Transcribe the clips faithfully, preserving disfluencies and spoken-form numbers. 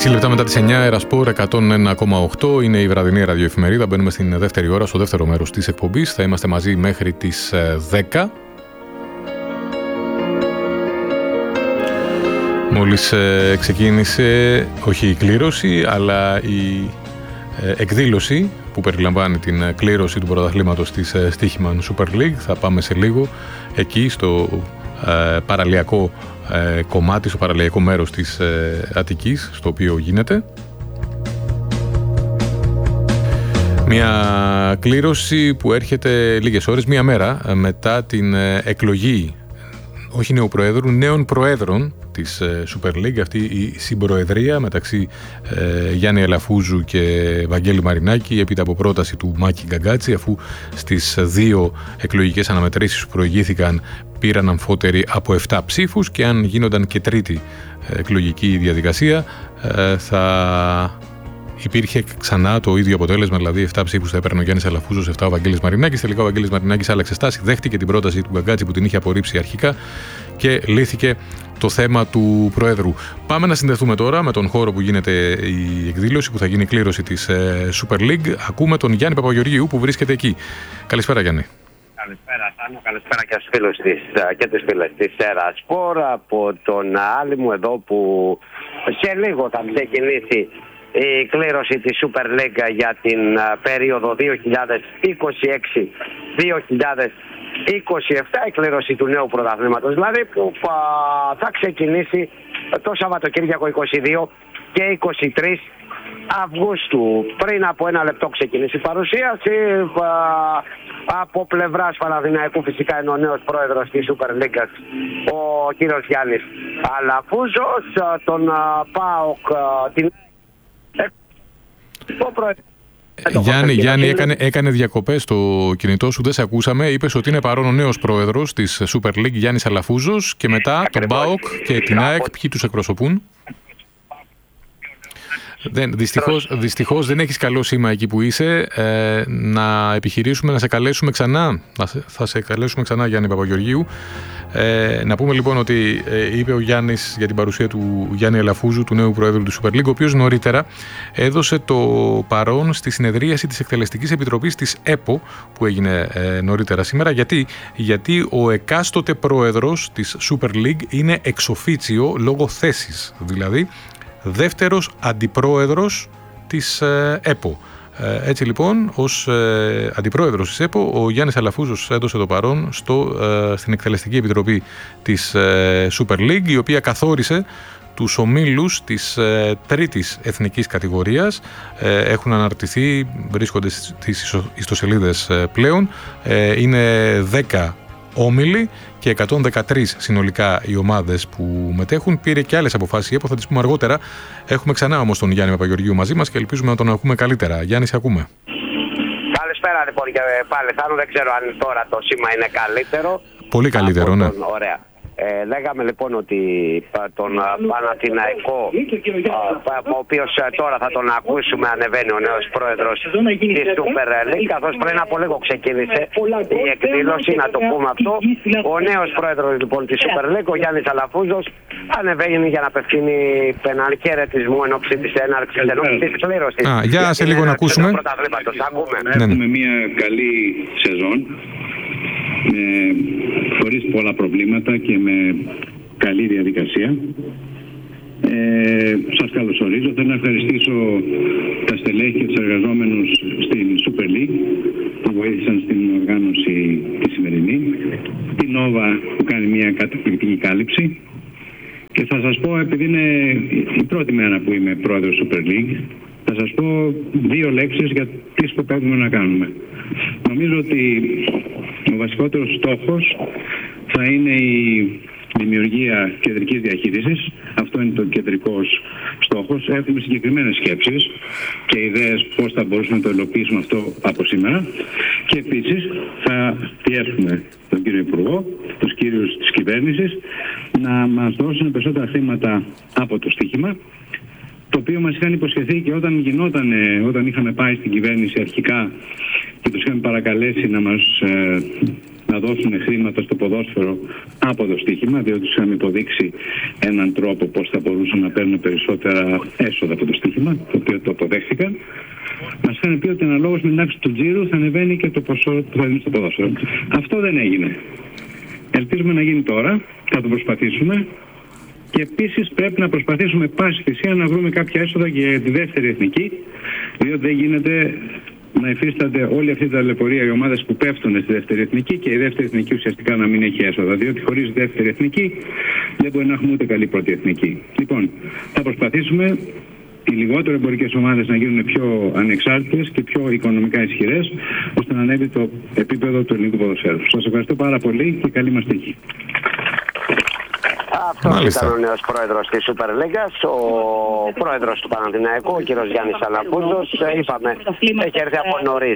έξι λεπτά μετά τις εννιά, Ερασπορ εκατόν ένα κόμμα οκτώ, είναι η βραδινή ραδιοεφημερίδα. Μπαίνουμε στην δεύτερη ώρα, στο δεύτερο μέρος της εκπομπής. Θα είμαστε μαζί μέχρι τις δέκα. Μόλις ε, ξεκίνησε, όχι η κλήρωση, αλλά η ε, εκδήλωση που περιλαμβάνει την κλήρωση του πρωταθλήματος της ε, Στοίχημαν Super League. Θα πάμε σε λίγο εκεί στο ε, παραλιακό ε, κομμάτι, στο παραλιακό μέρος της ε, Αττικής, στο οποίο γίνεται. Μια κλήρωση που έρχεται λίγες ώρες, μία μέρα μετά την ε, εκλογή όχι νέου προέδρου, νέων προέδρων της Super League, αυτή η συμπροεδρία μεταξύ ε, Γιάννη Αλαφούζου και Βαγγέλη Μαρινάκη, έπειτα από πρόταση του Μάκη Γκαγκάτση, αφού στις δύο εκλογικές αναμετρήσεις που προηγήθηκαν πήραν αμφότεροι από επτά ψήφους, και αν γίνονταν και τρίτη εκλογική διαδικασία ε, θα υπήρχε ξανά το ίδιο αποτέλεσμα, δηλαδή επτά ψήφους θα έπαιρνε ο Γιάννης Αλαφούζος, επτά ο Βαγγέλης Μαρινάκης. Τελικά ο Βαγγέλης Μαρινάκης άλλαξε στάση, δέχτηκε την πρόταση του Γκαγκάτση που την είχε απορρίψει αρχικά και λύθηκε το θέμα του Προέδρου. Πάμε να συνδεθούμε τώρα με τον χώρο που γίνεται η εκδήλωση, που θα γίνει η κλήρωση της Super League. Ακούμε τον Γιάννη Παπαγεωργίου που βρίσκεται εκεί. Καλησπέρα, Γιάννη. Καλησπέρα, Σάνο. Καλησπέρα και στους φίλους της, και τις φίλες της Ερασπορ. Από τον άλλη μου εδώ που σε λίγο θα ξεκινήσει η κλήρωση της Super League για την περίοδο δύο χιλιάδες είκοσι έξι δύο χιλιάδες είκοσι επτά, η κλήρωση του νέου πρωταθλήματος, δηλαδή που θα ξεκινήσει το Σαββατοκύριακο είκοσι δύο και είκοσι τρεις Αυγούστου. Πριν από ένα λεπτό ξεκινήσει η παρουσίαση. Από πλευράς Παναθηναϊκού φυσικά είναι ο νέος πρόεδρος της Super League, ο κύριος Γιάννης Αλαφούζος. Τον ΠΑΟΚ την Γιάννη, Γιάννη έκανε, έκανε διακοπές στο κινητό σου, δεν σε ακούσαμε. Είπες ότι είναι παρόν ο νέος πρόεδρος της Super League, Γιάννης Αλαφούζος, και μετά τον ΠΑΟΚ και την ΑΕΚ, ποιοι τους εκπροσωπούν? Δεν, δυστυχώς, δυστυχώς δεν έχεις καλό σήμα εκεί που είσαι. Ε, να επιχειρήσουμε να σε καλέσουμε ξανά. Να σε, θα σε καλέσουμε ξανά, Γιάννη Παπαγεωργίου. Ε, να πούμε λοιπόν ότι ε, είπε ο Γιάννης για την παρουσία του Γιάννη Αλαφούζου, του νέου Προέδρου του Super League, ο οποίος νωρίτερα έδωσε το παρόν στη συνεδρίαση της Εκτελεστικής Επιτροπής της ΕΠΟ που έγινε ε, νωρίτερα σήμερα. Γιατί? Γιατί ο εκάστοτε πρόεδρος της Super League είναι εξοφίτσιο λόγω θέσης, δηλαδή δεύτερος αντιπρόεδρος της ε, ΕΠΟ. Ε, έτσι λοιπόν, ως ε, αντιπρόεδρος της ΕΠΟ, ο Γιάννης Αλαφούζος έδωσε το παρόν στο, ε, στην Εκτελεστική Επιτροπή της ε, Super League, η οποία καθόρισε τους ομίλους της ε, τρίτης εθνικής κατηγορίας. Ε, έχουν αναρτηθεί, βρίσκονται στις ιστοσελίδες ε, πλέον. Ε, είναι δέκα όμιλοι και εκατόν δεκατρείς συνολικά οι ομάδες που μετέχουν. Πήρε και άλλες αποφάσεις η ΕΠΟ, θα τις πούμε αργότερα. Έχουμε ξανά όμως τον Γιάννη Παπαγεωργίου μαζί μας και ελπίζουμε να τον ακούμε καλύτερα. Γιάννη, σε ακούμε. Καλησπέρα λοιπόν και πάλι, Θάνο. Δεν ξέρω αν τώρα το σήμα είναι καλύτερο. Πολύ καλύτερο, ναι. Τον, ωραία. Ε, λέγαμε λοιπόν ότι τον Παναθηναϊκό, ο οποίος τώρα θα τον ακούσουμε, ανεβαίνει ο νέος πρόεδρος της Super League, καθώς πριν από λίγο ξεκίνησε η εκδήλωση, να το πούμε αυτό. Ο νέος πρόεδρος λοιπόν της Super League, ο Γιάννης Αλαφούζος, ανεβαίνει για να απευθύνει ένα χαιρετισμό εν ώψη της έναρξης, εν ώψη της κλήρωσης. Α, για σε λίγο να ακούσουμε. Να έχουμε μια καλή σεζόν, με, χωρίς πολλά προβλήματα και με καλή διαδικασία. Ε, σας καλωσορίζω. Θέλω να ευχαριστήσω τα στελέχη και τους εργαζόμενους στην Super League που βοήθησαν στην οργάνωση τη σημερινή, την Nova που κάνει μια καταπληκτική κάλυψη, και θα σας πω, επειδή είναι η πρώτη μέρα που είμαι πρόεδρος Super League, θα σας πω δύο λέξεις για τι σκοπεύουμε να κάνουμε. Νομίζω ότι ο βασικότερος στόχος θα είναι η δημιουργία κεντρικής διαχείρισης. Αυτό είναι το κεντρικός στόχος. Έχουμε συγκεκριμένες σκέψεις και ιδέες πώς θα μπορούσαμε να το υλοποιήσουμε αυτό από σήμερα. Και επίσης θα πιέσουμε τον κύριο Υπουργό, τους κύριους της κυβέρνησης, να μας δώσουν περισσότερα χρήματα από το στοίχημα, το οποίο μας είχαν υποσχεθεί και όταν γινόταν, όταν είχαμε πάει στην κυβέρνηση αρχικά και τους είχαμε παρακαλέσει να μας, να δώσουν χρήματα στο ποδόσφαιρο από το στοίχημα, διότι τους είχαμε υποδείξει έναν τρόπο πώς θα μπορούσαν να παίρνουν περισσότερα έσοδα από το στοίχημα, το οποίο το αποδέχθηκαν. Μας είχαν πει ότι αναλόγως με την αύξηση του τζίρου θα ανεβαίνει και το ποσό που θα δίνει στο ποδόσφαιρο. Αυτό δεν έγινε. Ελπίζουμε να γίνει τώρα, θα το προσπαθήσουμε. Και επίσης πρέπει να προσπαθήσουμε πάση θυσία να βρούμε κάποια έσοδα για τη δεύτερη εθνική, διότι δεν γίνεται να υφίστανται όλη αυτή τα ταλαιπωρία οι ομάδες που πέφτουν στη δεύτερη εθνική και η δεύτερη εθνική ουσιαστικά να μην έχει έσοδα. Διότι χωρίς δεύτερη εθνική δεν μπορεί να έχουμε ούτε καλή πρώτη εθνική. Λοιπόν, θα προσπαθήσουμε οι λιγότερο εμπορικές ομάδες να γίνουν πιο ανεξάρτητες και πιο οικονομικά ισχυρές, ώστε να ανέβει το επίπεδο του ελληνικού ποδοσφαίρου. Σας ευχαριστώ πάρα πολύ και καλή μας τύχη. Αυτός ήταν ο νέος πρόεδρος της Super League, ο πρόεδρος του Παναθηναϊκού, ο κύριος Γιάννης Αλαφούζος. Είπαμε, έχει έρθει από νωρίς.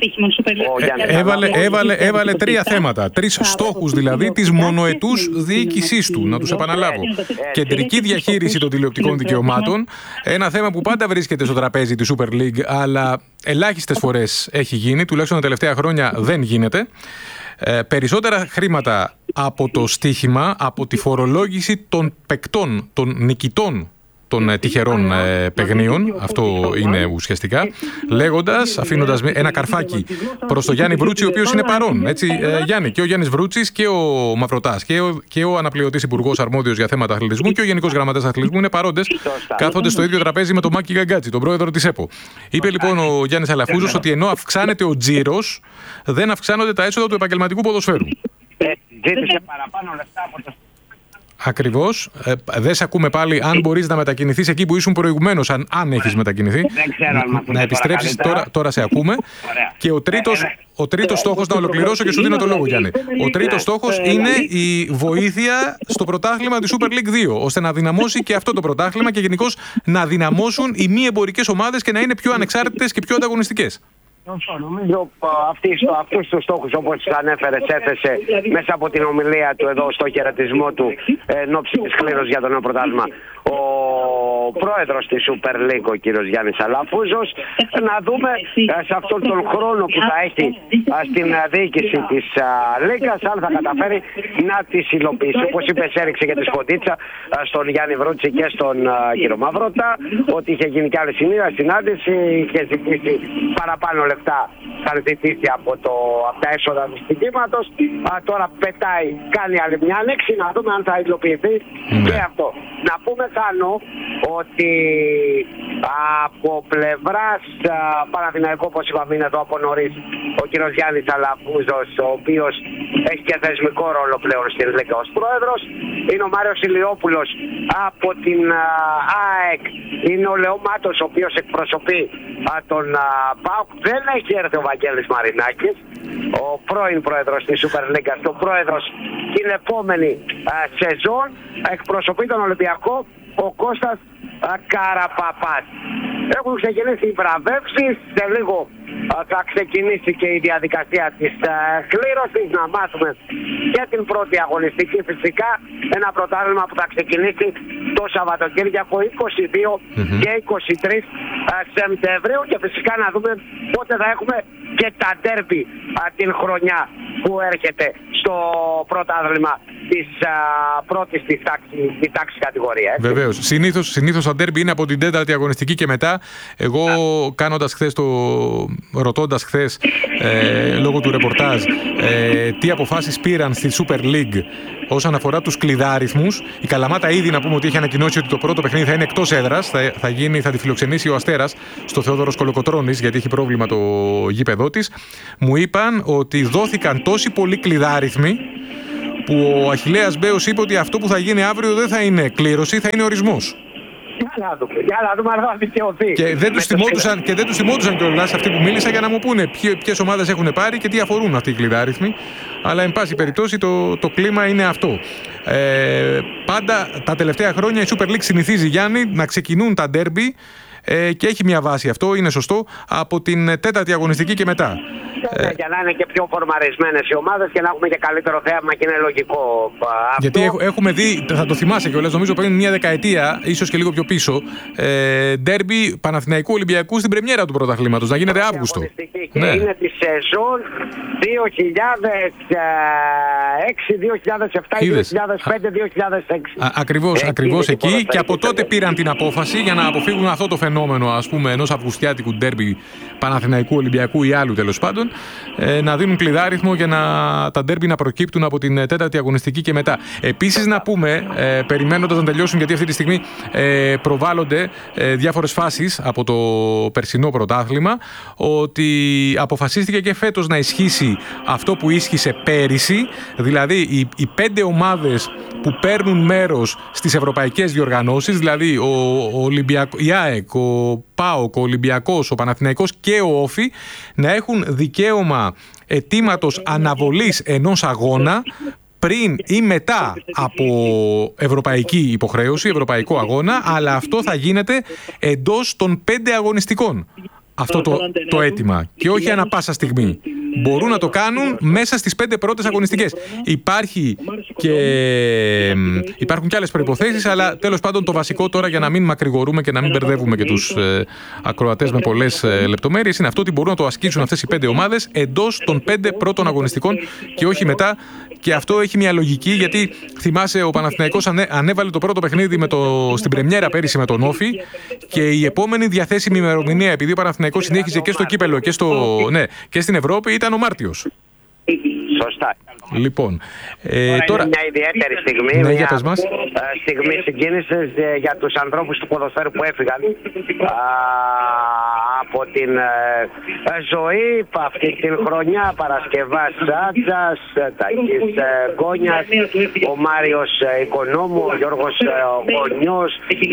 Έβαλε, έβαλε, έβαλε τρία θέματα, τρεις στόχους δηλαδή της μονοετούς διοίκησής του. Να τους επαναλάβω. Κεντρική διαχείριση των τηλεοπτικών δικαιωμάτων, ένα θέμα που πάντα βρίσκεται στο τραπέζι της Super League, αλλά ελάχιστες φορές έχει γίνει, τουλάχιστον τα τελευταία χρόνια δεν γίνεται. Ε, περισσότερα χρήματα από το στοίχημα, από τη φορολόγηση των παικτών, των νικητών των ε, τυχερών ε, παιγνίων. Αυτό είναι ουσιαστικά. Λέγοντας, αφήνοντας ένα καρφάκι προς τον Γιάννη Βρούτση, ο οποίος είναι παρόν. Έτσι, ε, Γιάννη, και ο Γιάννης Βρούτσης και ο Μαυροτάς και ο, και ο αναπληρωτής υπουργός αρμόδιος για θέματα αθλητισμού και ο γενικός γραμματέας αθλητισμού είναι παρόντες. Κάθονται στο ίδιο τραπέζι με τον Μάκη Γκαγκάτση, τον πρόεδρο της ΕΠΟ. Είπε λοιπόν ο Γιάννης Αλαφούζος ότι ενώ αυξάνεται ο τζίρος, δεν αυξάνονται τα έσοδα του επαγγελματικού ποδοσφαίρου. Ζήτησε παραπάνω λεφτά από το. Ακριβώς. Ε, δεν σε ακούμε πάλι. Αν μπορείς να μετακινηθείς εκεί που ήσουν προηγουμένως, αν, αν έχεις μετακινηθεί. Δεν ξέρω αν να επιστρέψεις τώρα, τώρα σε ακούμε. Ωραία. Και ο τρίτος, ο τρίτος στόχος, να ολοκληρώσω και σου δίνω το λόγο, Γιάννη. Ο τρίτος στόχος είναι η βοήθεια στο πρωτάθλημα της Super League δύο, ώστε να δυναμώσει και αυτό το πρωτάθλημα και γενικώς να δυναμώσουν οι μη εμπορικές ομάδες και να είναι πιο ανεξάρτητες και πιο ανταγωνιστικές. Νομίζω αυτούς τους στόχους, όπως ανέφερες, έθεσε μέσα από την ομιλία του εδώ στο χαιρετισμό του εν ώψη της κλήρωσης για το νέο πρωτάθλημα ο πρόεδρος της Super League, ο κύριος Γιάννης Αλαφούζος. Να δούμε σε αυτόν τον χρόνο που θα έχει στην διοίκηση της Λίγκας αν θα καταφέρει να τις υλοποιήσει. Όπως είπες, έριξε και τη σκοτίτσα στον Γιάννη Βρούτση και στον κύριο Μαυρότα, ότι είχε γίνει κι άλλη συνάντηση, είχε ζητήσει παραπάνω λεφτά, θα ζητήσει από, το, από τα έσοδα του στοιχήματος. Τώρα πετάει, κάνει άλλη μια άνοιξη, να δούμε αν θα υλοποιηθεί mm. και αυτό. Να πούμε Θάνο ότι από πλευράς Παναθηναϊκού, όπως είπαμε, είναι εδώ από νωρίς ο κύριος Γιάννης Αλαφούζος, ο οποίος έχει και θεσμικό ρόλο πλέον στην Λίγκα ως πρόεδρος. Είναι ο Μάριος Ηλιόπουλος από την ΑΕΚ, είναι ο Λεό Μάτος, ο οποίος εκπροσωπεί τον ΠΑΟΚ. Δεν έχει έρθει ο Βαγγέλης Μαρινάκης, ο πρώην πρόεδρος της Super League, ο πρόεδρος την επόμενη α, σεζόν. Εκπροσωπεί τον Ολυμπιακό ο Κώστας α, Καραπαπάς. Έχουν ξεκινήσει οι βραβεύσεις, σε λίγο α, θα ξεκινήσει και η διαδικασία της α, κλήρωσης, να μάθουμε και την πρώτη αγωνιστική, φυσικά ένα πρωτάθλημα που θα ξεκινήσει το Σαββατοκύριακο είκοσι δύο mm-hmm. και είκοσι τρεις Σεπτεμβρίου, και φυσικά να δούμε πότε θα έχουμε και τα ντέρμπι την χρονιά που έρχεται στο πρωτάθλημα της α, πρώτης της τάξης, της τάξης κατηγορία. Έτσι. Βεβαίως. Συνήθως, συνήθως τα ντέρμπι είναι από την τέταρτη αγωνιστική και μετά. Εγώ yeah. κάνοντας χθες το... ρωτώντας χθες ε, λόγω του ρεπορτάζ ε, τι αποφάσεις πήραν στη Super League όσον αφορά τους κλειδάριθμους. Η Καλαμάτα ήδη, να πούμε, ότι έχει ανακοινώσει ότι το πρώτο παιχνίδι θα είναι εκτός έδρας. Θα, θα, γίνει, θα τη φιλοξενήσει ο Αστέρας στο Θεόδωρος Κολοκοτρώνης, γιατί έχει πρόβλημα το γήπεδό της. Μου είπαν ότι δόθηκαν τόσοι πολλοί κλειδάριθμοι που ο Αχιλλέας Μπέος είπε ότι αυτό που θα γίνει αύριο δεν θα είναι κλήρωση, θα είναι ορισμός. Για να δούμε, για να δούμε αν θα δικαιωθεί. Και δεν τους θυμόντουσαν, και δεν τους θυμόντουσαν κιόλας αυτοί που μίλησα για να μου πούνε ποιες ομάδες έχουν πάρει και τι αφορούν αυτοί οι κλειδάριθμοι. Αλλά εν πάση περιπτώσει το, το κλίμα είναι αυτό. Ε, πάντα τα τελευταία χρόνια η Super League συνηθίζει, Γιάννη, να ξεκινούν τα ντέρμπι ε, και έχει μια βάση αυτό, είναι σωστό, από την τέταρτη αγωνιστική και μετά. Ναι, για να είναι και πιο φορμαρισμένες οι ομάδες και να έχουμε και καλύτερο θέαμα, και είναι λογικό αυτό. Γιατί έχουμε δει, θα το θυμάσαι κιόλας, νομίζω πριν μια δεκαετία, ίσως και λίγο πιο πίσω, ε, ντέρμπι Παναθηναϊκού Ολυμπιακού στην πρεμιέρα του πρωταθλήματος, να γίνεται Αύγουστο. Και ναι. Είναι τη σεζόν δύο χιλιάδες έξι, δύο χιλιάδες επτά, δύο χιλιάδες πέντε, δύο χιλιάδες έξι. Ακριβώς, εκεί, ακριβώς εκεί, και από τότε πήραν την απόφαση για να αποφύγουν αυτό το φαινόμενο, ας πούμε, ενός αυγουστιάτικου ντέρμπι Παναθηναϊκού Ολυμπιακού ή άλλου τέλος πάντων, ε, να δίνουν κλειδάριθμο για να, τα ντέρμπι να προκύπτουν από την τέταρτη αγωνιστική και μετά. Επίσης να πούμε, ε, περιμένοντας να τελειώσουν, γιατί αυτή τη στιγμή ε, προβάλλονται ε, διάφορες φάσεις από το περσινό πρωτάθλημα, ότι αποφασίστηκε και φέτος να ισχύσει αυτό που ίσχυσε πέρυσι, δηλαδή οι, οι πέντε ομάδες που παίρνουν μέρος στις ευρωπαϊκές διοργανώσεις, δηλαδή ο, ο Ολυμπιακ, η ΑΕΚ, ο ΠΑΟΚ, ο Ολυμπιακός, ο Παναθηναϊκός και ο Όφι, να έχουν δικαίωμα αιτήματος αναβολής ενός αγώνα πριν ή μετά από ευρωπαϊκή υποχρέωση, ευρωπαϊκό αγώνα, αλλά αυτό θα γίνεται εντός των πέντε αγωνιστικών. Αυτό το, το αίτημα, και όχι ανά πάσα στιγμή. Μπορούν να το κάνουν μέσα στις πέντε πρώτες αγωνιστικές. Υπάρχει και, υπάρχουν και άλλες προϋποθέσεις, αλλά τέλος πάντων το βασικό τώρα, για να μην μακρηγορούμε και να μην μπερδεύουμε και τους ε, ακροατές με πολλές ε, λεπτομέρειες, είναι αυτό, ότι μπορούν να το ασκήσουν αυτές οι πέντε ομάδες εντός των πέντε πρώτων αγωνιστικών και όχι μετά. Και αυτό έχει μια λογική, γιατί θυμάσαι, ο Παναθηναϊκός ανέ, ανέβαλε το πρώτο παιχνίδι με το, στην πρεμιέρα πέρυσι με τον Όφι, και η επόμενη διαθέσιμη ημερομηνία, επειδή ο Παναθηναϊκός συνέχιζε και στο κύπελο και, στο, ναι, και στην Ευρώπη, ήταν ο Μάρτιος. Σωστά. Λοιπόν, ε, τώρα, τώρα... είναι μια ιδιαίτερη στιγμή, ναι, μια για μας. στιγμή συγκίνησης για τους ανθρώπους του ποδοσφαίρου που έφυγαν α, από την ε, ζωή αυτή την χρονιά. Παρασκευάς Σάτζας, Τάκης Γκόνιας, ο Μάριος Οικονόμου, ο Γιώργος Γονιός.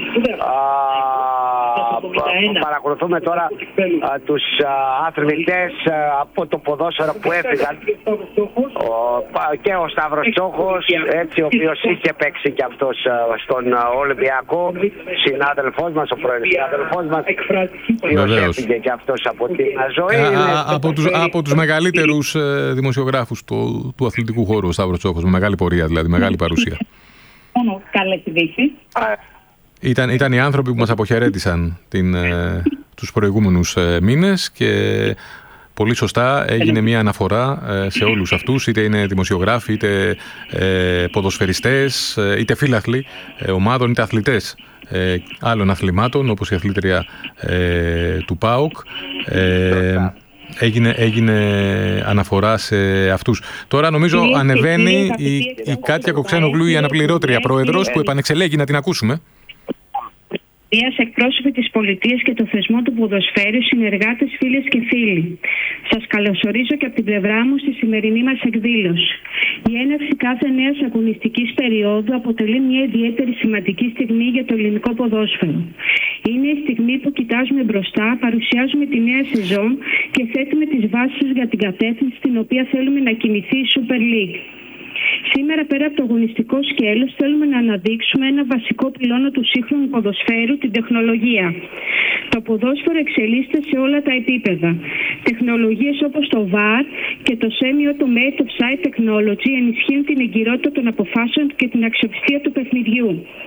Παρακολουθούμε τώρα α, τους α, αθλητές α, από το ποδόσφαιρο που έφυγαν. Ο, και ο Σταύρος Τσόχος, έτσι, ο οποίος είχε παίξει και αυτός στον Ολυμπιακό, συνάδελφός μας, ο πρώην συνάδελφός μας, ο οποίος έφυγε και αυτός από την ζωή. Α, α, από, τους, από τους μεγαλύτερους ε, δημοσιογράφους του, του αθλητικού χώρου, ο Σταύρος Τσόχος, με μεγάλη πορεία, δηλαδή, μεγάλη παρουσία. Μόνο καλές ειδήσεις. Ήταν, ήταν οι άνθρωποι που μας αποχαιρέτησαν την, ε, τους προηγούμενους ε, μήνες, και πολύ σωστά έγινε μια αναφορά ε, σε όλους αυτούς, είτε είναι δημοσιογράφοι, είτε ε, ποδοσφαιριστές, ε, είτε φίλαθλοι ε, ομάδων, είτε αθλητές ε, άλλων αθλημάτων, όπως η αθλήτρια ε, του ΠΑΟΚ. Ε, Έγινε, έγινε αναφορά σε αυτούς. Τώρα νομίζω ανεβαίνει η, η Κάτια Κοξένογλου, η αναπληρώτρια πρόεδρος, που επανεξελέγει, να την ακούσουμε. Εκπρόσωποι της πολιτείας και το θεσμό του ποδοσφαίρου, συνεργάτες, φίλες και φίλοι. Σας καλωσορίζω και από την πλευρά μου στη σημερινή μας εκδήλωση. Η έναρξη κάθε νέας αγωνιστικής περίοδου αποτελεί μια ιδιαίτερη σημαντική στιγμή για το ελληνικό ποδόσφαιρο. Είναι η στιγμή που κοιτάζουμε μπροστά, παρουσιάζουμε τη νέα σεζόν και θέτουμε τις βάσεις για την κατεύθυνση στην οποία θέλουμε να κινηθεί η Super League. Σήμερα, πέρα από το αγωνιστικό σκέλος, θέλουμε να αναδείξουμε ένα βασικό πυλώνα του σύγχρονου ποδοσφαίρου, την τεχνολογία. Το ποδόσφαιρο εξελίσσεται σε όλα τα επίπεδα. Τεχνολογίες όπως το βαρ και το Semi-Automated Offside Technology ενισχύουν την εγκυρότητα των αποφάσεων και την αξιοπιστία του παιχνιδιού.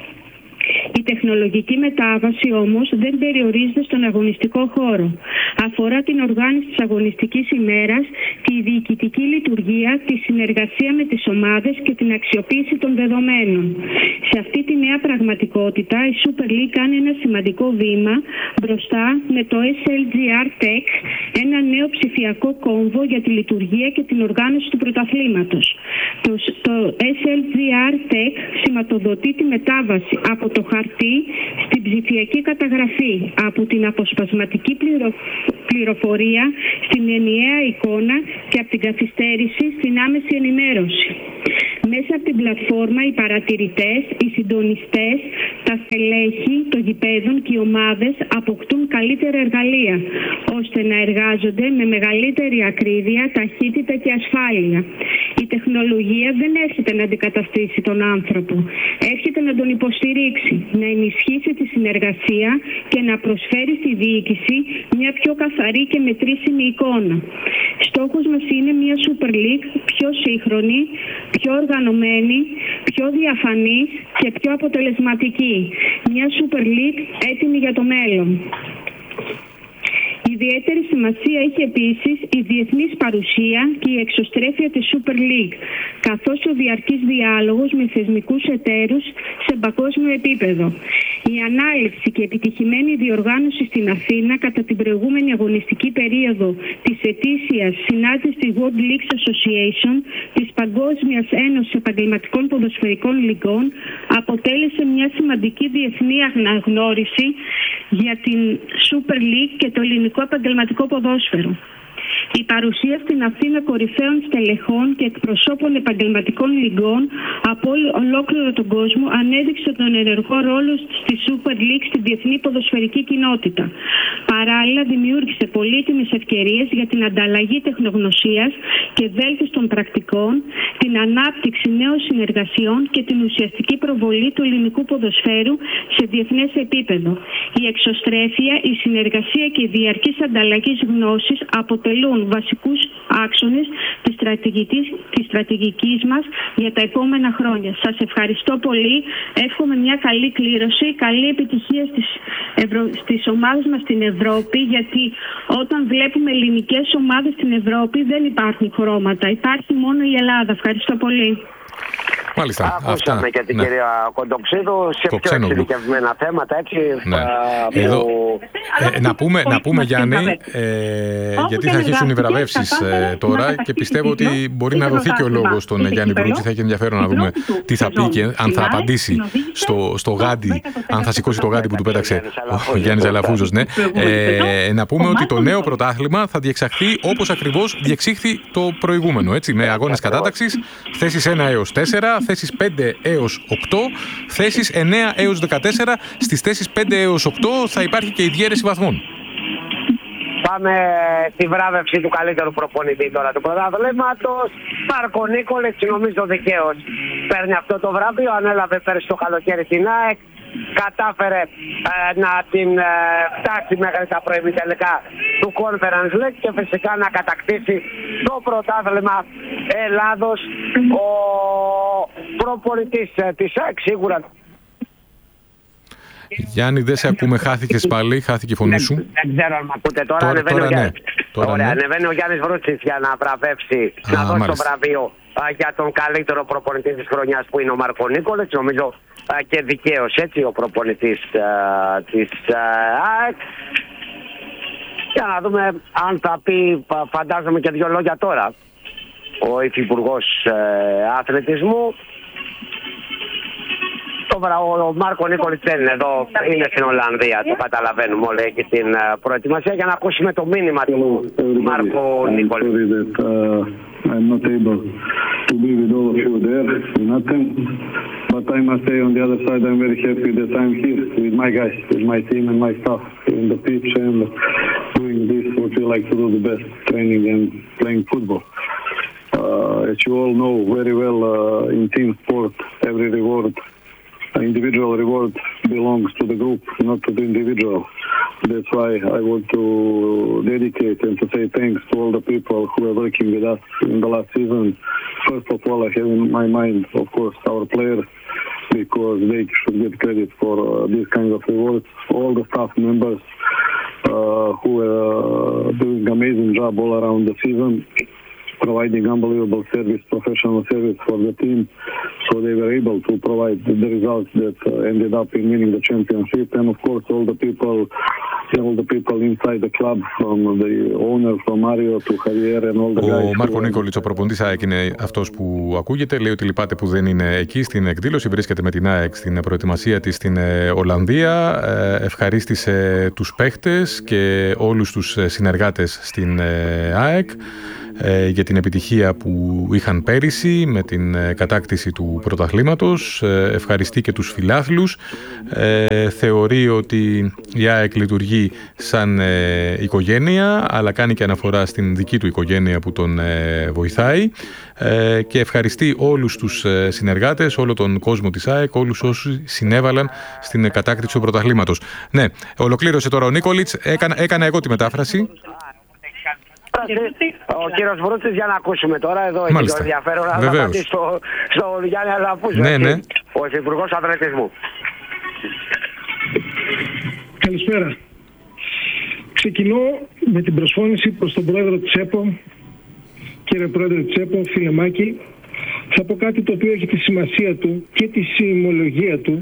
Η τεχνολογική μετάβαση όμως δεν περιορίζεται στον αγωνιστικό χώρο. Αφορά την οργάνωση της αγωνιστικής ημέρας, τη διοικητική λειτουργία, τη συνεργασία με τις ομάδες και την αξιοποίηση των δεδομένων. Σε αυτή τη νέα πραγματικότητα η Super League κάνει ένα σημαντικό βήμα μπροστά με το ες ελ τζι αρ Tech, ένα νέο ψηφιακό κόμβο για τη λειτουργία και την οργάνωση του πρωταθλήματος. Το, το ες ελ τζι αρ Tech σηματοδοτεί τη μετάβαση από το χαρτί στην ψηφιακή καταγραφή, από την αποσπασματική πληρο... πληροφορία στην ενιαία εικόνα και από την καθυστέρηση στην άμεση ενημέρωση. Μέσα από την πλατφόρμα οι παρατηρητές, οι συντονιστές, τα στελέχη των γηπέδων και οι ομάδες αποκτούν καλύτερα εργαλεία, ώστε να εργάζονται με μεγαλύτερη ακρίβεια, ταχύτητα και ασφάλεια. Η τεχνολογία δεν έρχεται να αντικαταστήσει τον άνθρωπο. Έρχεται να τον υποστηρίξει, να ενισχύσει τη συνεργασία και να προσφέρει στη διοίκηση μια πιο καθαρή και μετρήσιμη εικόνα. Στόχος μας είναι μια Super League πιο σύγχρονη, πιο οργανωμένη, πιο διαφανής και πιο αποτελεσματική. Μια Super League έτοιμη για το μέλλον. Ιδιαίτερη σημασία έχει επίσης η διεθνής παρουσία και η εξωστρέφεια της Super League, καθώς ο διαρκής διάλογος με θεσμικούς εταίρους σε παγκόσμιο επίπεδο. Η ανάληψη και επιτυχημένη διοργάνωση στην Αθήνα κατά την προηγούμενη αγωνιστική περίοδο της ετήσιας συνάντησης της World Leagues Association, της Παγκόσμιας Ένωσης Επαγγελματικών Ποδοσφαιρικών Λιγκών, αποτέλεσε μια σημαντική διεθνή αναγνώριση για την Super League και το ελληνικό επαγγελματικό ποδόσφαιρο. Η παρουσία στην Αθήνα κορυφαίων στελεχών και εκπροσώπων επαγγελματικών λιγκών από ολόκληρο τον κόσμο ανέδειξε τον ενεργό ρόλο στη Super League στην διεθνή ποδοσφαιρική κοινότητα. Παράλληλα, δημιούργησε πολύτιμες ευκαιρίες για την ανταλλαγή τεχνογνωσίας και βέλτιστων πρακτικών, την ανάπτυξη νέων συνεργασιών και την ουσιαστική προβολή του ελληνικού ποδοσφαίρου σε διεθνές επίπεδο. Η εξωστρέφεια, η συνεργασία και η διαρκής ανταλλαγή γνώσης αποτελούν βασικούς άξονες της στρατηγικής, της στρατηγικής μας για τα επόμενα χρόνια. Σας ευχαριστώ πολύ. Εύχομαι μια καλή κλήρωση, καλή επιτυχία στις, Ευρω... στις ομάδες μας στην Ευρώπη, γιατί όταν βλέπουμε ελληνικές ομάδες στην Ευρώπη δεν υπάρχουν χρώματα. Υπάρχει μόνο η Ελλάδα. Ευχαριστώ πολύ. Μάλιστα. Ακούσαμε αυτά, και την ναι. κυρία Κοντοξίδου σε πιο εξειδικευμένα θέματα, έτσι. Ναι. Α, Εδώ, που... ε, να πούμε, να πούμε Γιάννη, ε, γιατί θα αρχίσουν οι βραβεύσεις ε, τώρα και πιστεύω ότι μπορεί να δοθεί και ο λόγος στον Γιάννη Βρούτση. Θα έχει ενδιαφέρον να δούμε τι θα πει και αν θα απαντήσει στο, στο γάντι, αν θα σηκώσει το γάντι που του πέταξε ο Γιάννης Αλαφούζος. Ναι. Ε, να πούμε ότι το νέο πρωτάθλημα θα διεξαχθεί όπως ακριβώς διεξήχθη το προηγούμενο, έτσι, με αγώνες κατάταξης, θέσεις ένα έως τέσσερα, θέσεις πέντε έως οκτώ, θέσεις εννέα έως δεκατέσσερα. Στις θέσεις πέντε έως οκτώ θα υπάρχει και η διαίρεση βαθμών. Πάμε στη βράβευση του καλύτερου προπονητή τώρα του πρωταθλήματος. Μάρκο Νίκολιτς, νομίζω δικαίως παίρνει αυτό το βραβείο. Ανέλαβε πέρυσι το καλοκαίρι την ΑΕΚ. Κατάφερε ε, να την ε, φτάσει μέχρι τα προημιτελικά του Conference League και φυσικά να κατακτήσει το πρωτάθλημα Ελλάδος. Ο προπονητής ε, της ΑΕΚ σίγουρα. Γιάννη, δεν σε ακούμε, χάθηκες πάλι, χάθηκε η φωνή σου. Δεν, δεν ξέρω αν με ακούτε τώρα. Τώρα, ανεβαίνει, τώρα, ο ναι. τώρα Ωραία, ναι. ανεβαίνει ο Γιάννης Βρούτσης για να βραβεύσει, α, να δώσει μάλιστα το βραβείο α, για τον καλύτερο προπονητή της χρονιάς που είναι ο Μάρκο Νίκολιτς. Νομίζω α, και δικαίως, έτσι, ο προπονητής α, της ΑΕΚ. Για να δούμε αν θα πει, φαντάζομαι, και δύο λόγια τώρα ο υφυπουργός ε, αθλητισμού. Ο Μάρκο Νίκολιτς δεν είναι εδώ, είναι στην Ολλανδία, το καταλαβαίνουμε όλοι εκεί την προετοιμασία, για να ακούσουμε το μήνυμα του Μάρκο Νίκολιτς. I'm not able to be with all of you there in Athens, but I must say on the other side I'm very happy that I'm here with my guys, with my team and my staff in the pitch and doing this what we like to do the best, training and playing football. Uh, as you all know very well, uh, in team sport every reward, individual reward belongs to the group, not to the individual. That's why I want to dedicate and to say thanks to all the people who are working with us in the last season. First of all, I have in my mind, of course, our players, because they should get credit for uh, these kinds of rewards. All the staff members uh, who are doing amazing job all around the season, providing unbelievable service, professional service for the team, so they were able to provide the results that uh, ended up in winning the championship. And of course, all the people, all the people inside the club, from the owner, from Mario to Javier and all the guys. Ο Μάρκο Νίκολιτς, ο προπονητής ΑΕΚ, είναι αυτός που ακούγεται. Λέει ότι λυπάται που δεν είναι εκεί στην εκδήλωση. Βρίσκεται με την ΑΕΚ στην προετοιμασία της στην Ολλανδία. Ευχαρίστησε τους παίχτες και όλους τους συνεργάτες στην ΑΕΚ. Ε, για την επιτυχία που είχαν πέρυσι με την κατάκτηση του πρωταθλήματος. Ευχαριστεί και τους φιλάθλους. Ε, θεωρεί ότι η ΑΕΚ λειτουργεί σαν ε, οικογένεια, αλλά κάνει και αναφορά στην δική του οικογένεια που τον ε, βοηθάει, ε, και ευχαριστεί όλους τους ε, συνεργάτες, όλο τον κόσμο της ΑΕΚ, όλους όσους συνέβαλαν στην κατάκτηση του πρωταθλήματος. Ναι, ολοκλήρωσε τώρα ο Νίκολιτς, έκανα, έκανα εγώ τη μετάφραση. Ο κύριος Βρούτσης, για να ακούσουμε τώρα, εδώ έχει το ενδιαφέρον να απαντήσει στο, στο Γιάννη Αλαφούζο, ναι, ναι. ο Υπουργός Αθλητισμού. Καλησπέρα. Ξεκινώ με την προσφώνηση προς τον πρόεδρο της ΕΠΟ. Κύριε πρόεδρε της ΕΠΟ, φίλε Μάκη, θα πω κάτι το οποίο έχει τη σημασία του και τη σημειολογία του.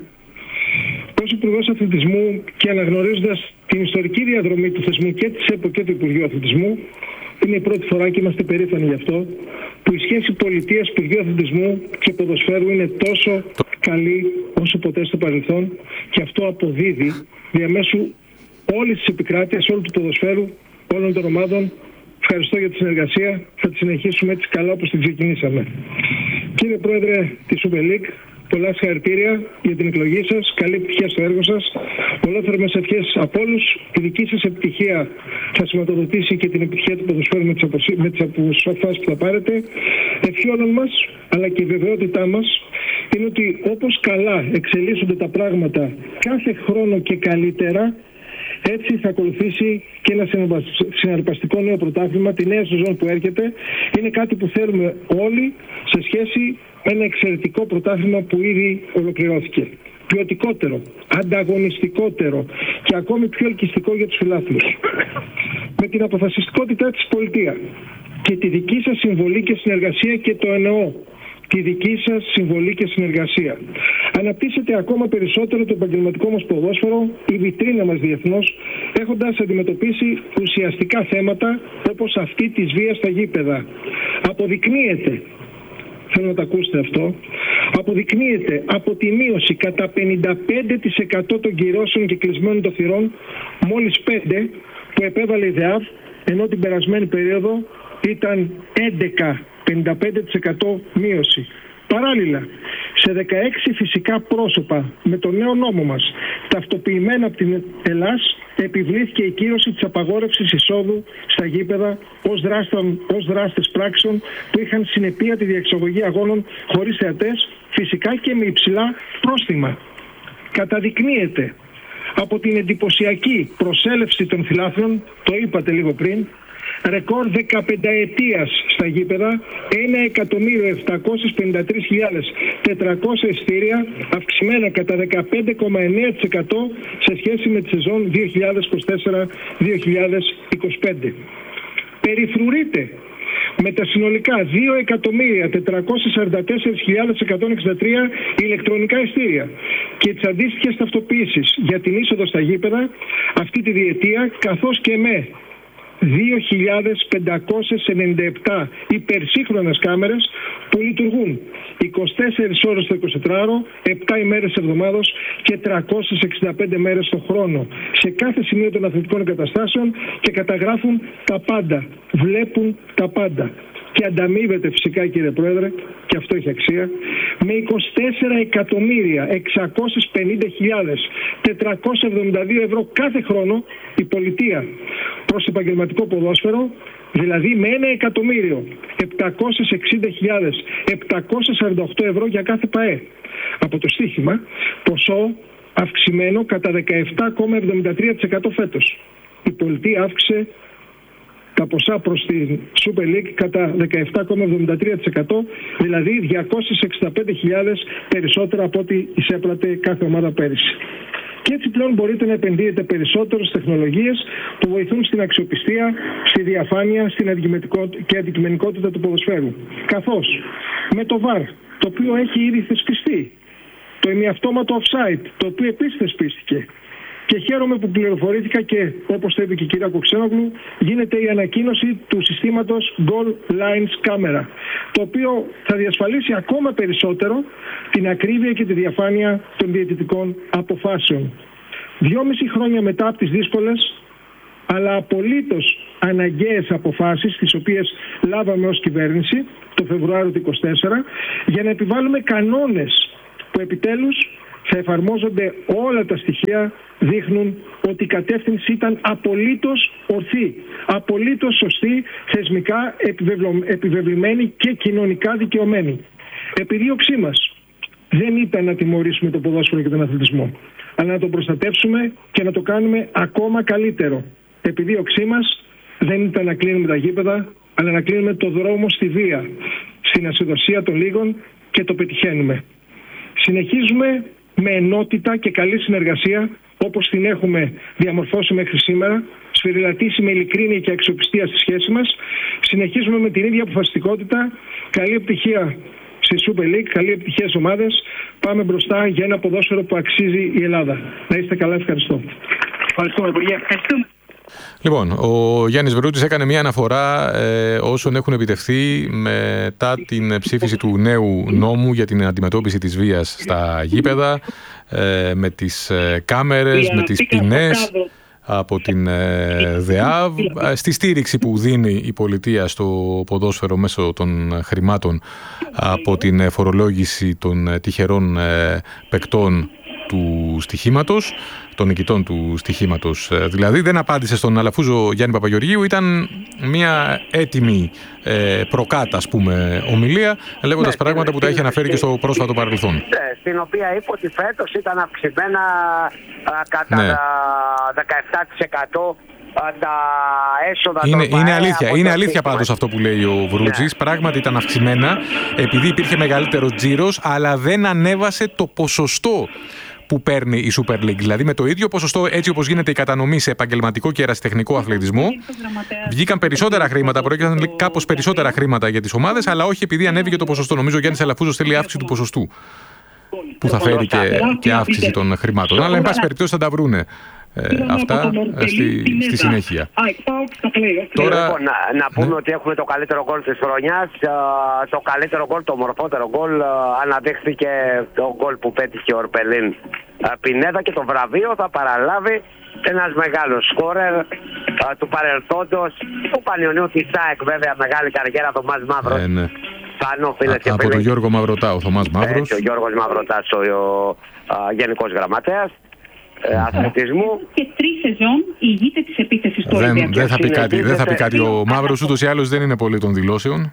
Ως Υπουργός Αθλητισμού και αναγνωρίζοντας την ιστορική διαδρομή του θεσμού και της ΕΠΟ και του Υπουργείου Αθλητισμού, είναι η πρώτη φορά και είμαστε περήφανοι γι' αυτό, που η σχέση πολιτείας, Υπουργείου Αθλητισμού και ποδοσφαίρου είναι τόσο καλή όσο ποτέ στο παρελθόν, και αυτό αποδίδει διαμέσου όλης της επικράτειας, όλου του ποδοσφαίρου, όλων των ομάδων. Ευχαριστώ για τη συνεργασία. Θα τη συνεχίσουμε έτσι καλά όπως την ξεκινήσαμε. Κύριε Πρόεδρε της Super League, πολλά συγχαρητήρια για την εκλογή σας. Καλή επιτυχία στο έργο σας. Ολόθερμες ευχές από όλους. Η δική σας επιτυχία θα σηματοδοτήσει και την επιτυχία του ποδοσφαίρου με τις, αποσύ... με τις αποφάσεις που θα πάρετε. Ευχή όλων μας, αλλά και η βεβαιότητά μας, είναι ότι όπως καλά εξελίσσονται τα πράγματα κάθε χρόνο και καλύτερα, έτσι θα ακολουθήσει και ένα συναρπαστικό νέο πρωτάθλημα, τη νέα σεζόν που έρχεται. Είναι κάτι που θέλουμε όλοι σε σχέση με ένα εξαιρετικό πρωτάθλημα που ήδη ολοκληρώθηκε. Ποιοτικότερο, ανταγωνιστικότερο και ακόμη πιο ελκυστικό για τους φιλάθλους. Με την αποφασιστικότητά της πολιτεία και τη δική σας συμβολή και συνεργασία, και το εννοώ, τη δική σας συμβολή και συνεργασία, αναπτύσσεται ακόμα περισσότερο το επαγγελματικό μας ποδόσφαιρο, η βιτρίνα μας διεθνώς, έχοντας αντιμετωπίσει ουσιαστικά θέματα όπως αυτή της βίας στα γήπεδα. Αποδεικνύεται, θέλω να το ακούσετε αυτό, αποδεικνύεται από τη μείωση κατά πενήντα πέντε τοις εκατό των κυρώσεων και κλεισμένων των θυρών, μόλις πέντε που επέβαλε η ΔΕΑΒ, ενώ την περασμένη περίοδο ήταν έντεκα, πενήντα πέντε τοις εκατό μείωση. Παράλληλα, σε δεκαέξι φυσικά πρόσωπα με το νέο νόμο μας, ταυτοποιημένα από την Ελλάς, επιβλήθηκε η κύρωση της απαγόρευσης εισόδου στα γήπεδα ως, δράστων, ως δράστες πράξεων που είχαν συνεπία τη διεξαγωγή αγώνων χωρίς θεατές, φυσικά και με υψηλά πρόστιμα. Καταδεικνύεται από την εντυπωσιακή προσέλευση των φιλάθλων, το είπατε λίγο πριν, ρεκόρ δεκαπενταετίας στα γήπεδα, ένα εκατομμύριο επτακόσιες πενήντα τρεις χιλιάδες τετρακόσια εισιτήρια, αυξημένα κατά δεκαπέντε κόμμα εννέα τοις εκατό σε σχέση με τη σεζόν δύο χιλιάδες είκοσι τέσσερα δύο χιλιάδες είκοσι πέντε. Περιφρουρείται με τα συνολικά δύο εκατομμύρια τετρακόσιες σαράντα τέσσερις χιλιάδες εκατόν εξήντα τρία ηλεκτρονικά εισιτήρια και τις αντίστοιχες ταυτοποιήσεις για την είσοδο στα γήπεδα αυτή τη διετία, καθώς και με δύο χιλιάδες πεντακόσιες ενενήντα επτά υπερσύγχρονες κάμερες που λειτουργούν είκοσι τέσσερις ώρες το εικοσιτετράωρο, επτά ημέρες της εβδομάδος και τριακόσιες εξήντα πέντε μέρες το χρόνο σε κάθε σημείο των αθλητικών εγκαταστάσεων και καταγράφουν τα πάντα, βλέπουν τα πάντα. Και ανταμείβεται φυσικά, κύριε Πρόεδρε, και αυτό έχει αξία, με είκοσι τέσσερα εκατομμύρια εξακόσιες πενήντα χιλιάδες τετρακόσια εβδομήντα δύο ευρώ κάθε χρόνο η πολιτεία προς επαγγελματικό ποδόσφαιρο, δηλαδή με ένα εκατομμύριο επτακόσιες εξήντα χιλιάδες επτακόσια σαράντα οκτώ ευρώ για κάθε ΠΑΕ. Από το στοίχημα, ποσό αυξημένο κατά δεκαεπτά κόμμα εβδομήντα τρία τοις εκατό φέτος. Η πολιτεία αύξησε τα ποσά προς την Super League κατά δεκαεπτά κόμμα εβδομήντα τρία τοις εκατό, δηλαδή διακόσιες εξήντα πέντε χιλιάδες περισσότερα από ό,τι εισέπρατε κάθε ομάδα πέρυσι. Και έτσι πλέον μπορείτε να επενδύετε περισσότερο στις τεχνολογίες που βοηθούν στην αξιοπιστία, στη διαφάνεια, στην και αντικειμενικότητα του ποδοσφαίρου. Καθώς με το βαρ, το οποίο έχει ήδη θεσπιστεί, το ημιαυτόματο offside, το οποίο επίσης θεσπίστηκε, και χαίρομαι που πληροφορήθηκα και, όπως το είπε και η κυρία Κοξένογλου, γίνεται η ανακοίνωση του συστήματος Goal Lines Camera, το οποίο θα διασφαλίσει ακόμα περισσότερο την ακρίβεια και τη διαφάνεια των διαιτητικών αποφάσεων. Δυόμιση χρόνια μετά από τις δύσκολες αλλά απολύτως αναγκαίες αποφάσεις, τις οποίες λάβαμε ως κυβέρνηση το Φεβρουάριο του είκοσι τέσσερα, για να επιβάλλουμε κανόνες που επιτέλους θα εφαρμόζονται. Όλα τα στοιχεία δείχνουν ότι η κατεύθυνση ήταν απολύτως ορθή, απολύτως σωστή, θεσμικά επιβεβλημένη και κοινωνικά δικαιωμένη. Επιδίωξή μας δεν ήταν να τιμωρήσουμε το ποδόσφαιρο και τον αθλητισμό, αλλά να το προστατεύσουμε και να το κάνουμε ακόμα καλύτερο. Επιδίωξή μας δεν ήταν να κλείνουμε τα γήπεδα, αλλά να κλείνουμε το δρόμο στη βία, στην ασυδοσία των λίγων, και το πετυχαίνουμε. Συνεχίζουμε με ενότητα και καλή συνεργασία, όπως την έχουμε διαμορφώσει μέχρι σήμερα, σφυριλατήσει με ειλικρίνεια και αξιοπιστία στη σχέση μας. Συνεχίζουμε με την ίδια αποφασιστικότητα. Καλή επιτυχία στη Super League, καλή επιτυχία στις ομάδες. Πάμε μπροστά για ένα ποδόσφαιρο που αξίζει η Ελλάδα. Να είστε καλά, ευχαριστώ. Ευχαριστούμε, Υπουργέ. Ευχαριστούμε. Λοιπόν, ο Γιάννης Βρούτης έκανε μια αναφορά ε, όσων έχουν επιτευχθεί μετά την ψήφιση του νέου νόμου για την αντιμετώπιση της βίας στα γήπεδα, ε, με τις ε, κάμερες, με τις ποινές από την ε, ΔΕΑΒ, στη στήριξη που δίνει η πολιτεία στο ποδόσφαιρο μέσω των χρημάτων από την φορολόγηση των τυχερών ε, παικτών του στοιχήματος, των νικητών του στοιχήματος. Δηλαδή δεν απάντησε στον Αλαφούζο Γιάννη Παπαγεωργίου, ήταν μια έτοιμη ε, προκάτα, ας πούμε, ομιλία, λέγοντας ναι, πράγματα που τα είχε αναφέρει και στο πρόσφατο παρελθόν. Ναι, στην οποία είπε ότι φέτος ήταν αυξημένα α, κατά ναι. δεκαεπτά τοις εκατό τα έσοδα είναι, των είναι αλήθεια, είναι αλήθεια πάντως αυτό που λέει ο Βρούτζης. Ναι. Πράγματι ήταν αυξημένα επειδή υπήρχε μεγαλύτερο τζίρος, αλλά δεν ανέβασε το ποσοστό που παίρνει η Super League. Δηλαδή με το ίδιο ποσοστό, έτσι όπως γίνεται η κατανομή σε επαγγελματικό και ερασιτεχνικό αθλητισμό, βγήκαν περισσότερα χρήματα, προέκυψαν κάπως περισσότερα χρήματα για τις ομάδες, αλλά όχι επειδή ανέβηκε το ποσοστό. Νομίζω ο Γιάννης Αλαφούζος θέλει αύξηση του ποσοστού, που θα φέρει και, και αύξηση των χρημάτων. Αλλά εν πάση περιπτώσει θα τα βρούνε ε, αυτά στη, στη συνέχεια. Τώρα, λοιπόν, να, να πούμε ναι. ότι έχουμε το καλύτερο γκολ της χρονιάς. Το καλύτερο γκολ, το μορφότερο γκολ, αναδείχθηκε το γκολ που πέτυχε ο Ορπελίν Πινέδα, και το βραβείο θα παραλάβει ένας μεγάλος σκόρερ του παρελθόντος του Πανιωνίου της ΑΕΚ, βέβαια μεγάλη καριέρα, το Θωμάς Μαύρος. Ε, ναι. Πάνω, φίλες και από φίλοι. τον Γιώργο Μαυρωτά, ο Θωμάς Μαύρος. Ε, ο Γιώργος Μαυροτάς, ο, ο, ο Γενικός Γραμματέας ε, αθλητισμού. Και τρεις σεζόν ηγείται της επίθεσης του Ολυμπιακού. Δεν θα πει κάτι, δεν θα πει κάτι ο Μαύρος, ούτως ή άλλως δεν είναι πολύ των δηλώσεων.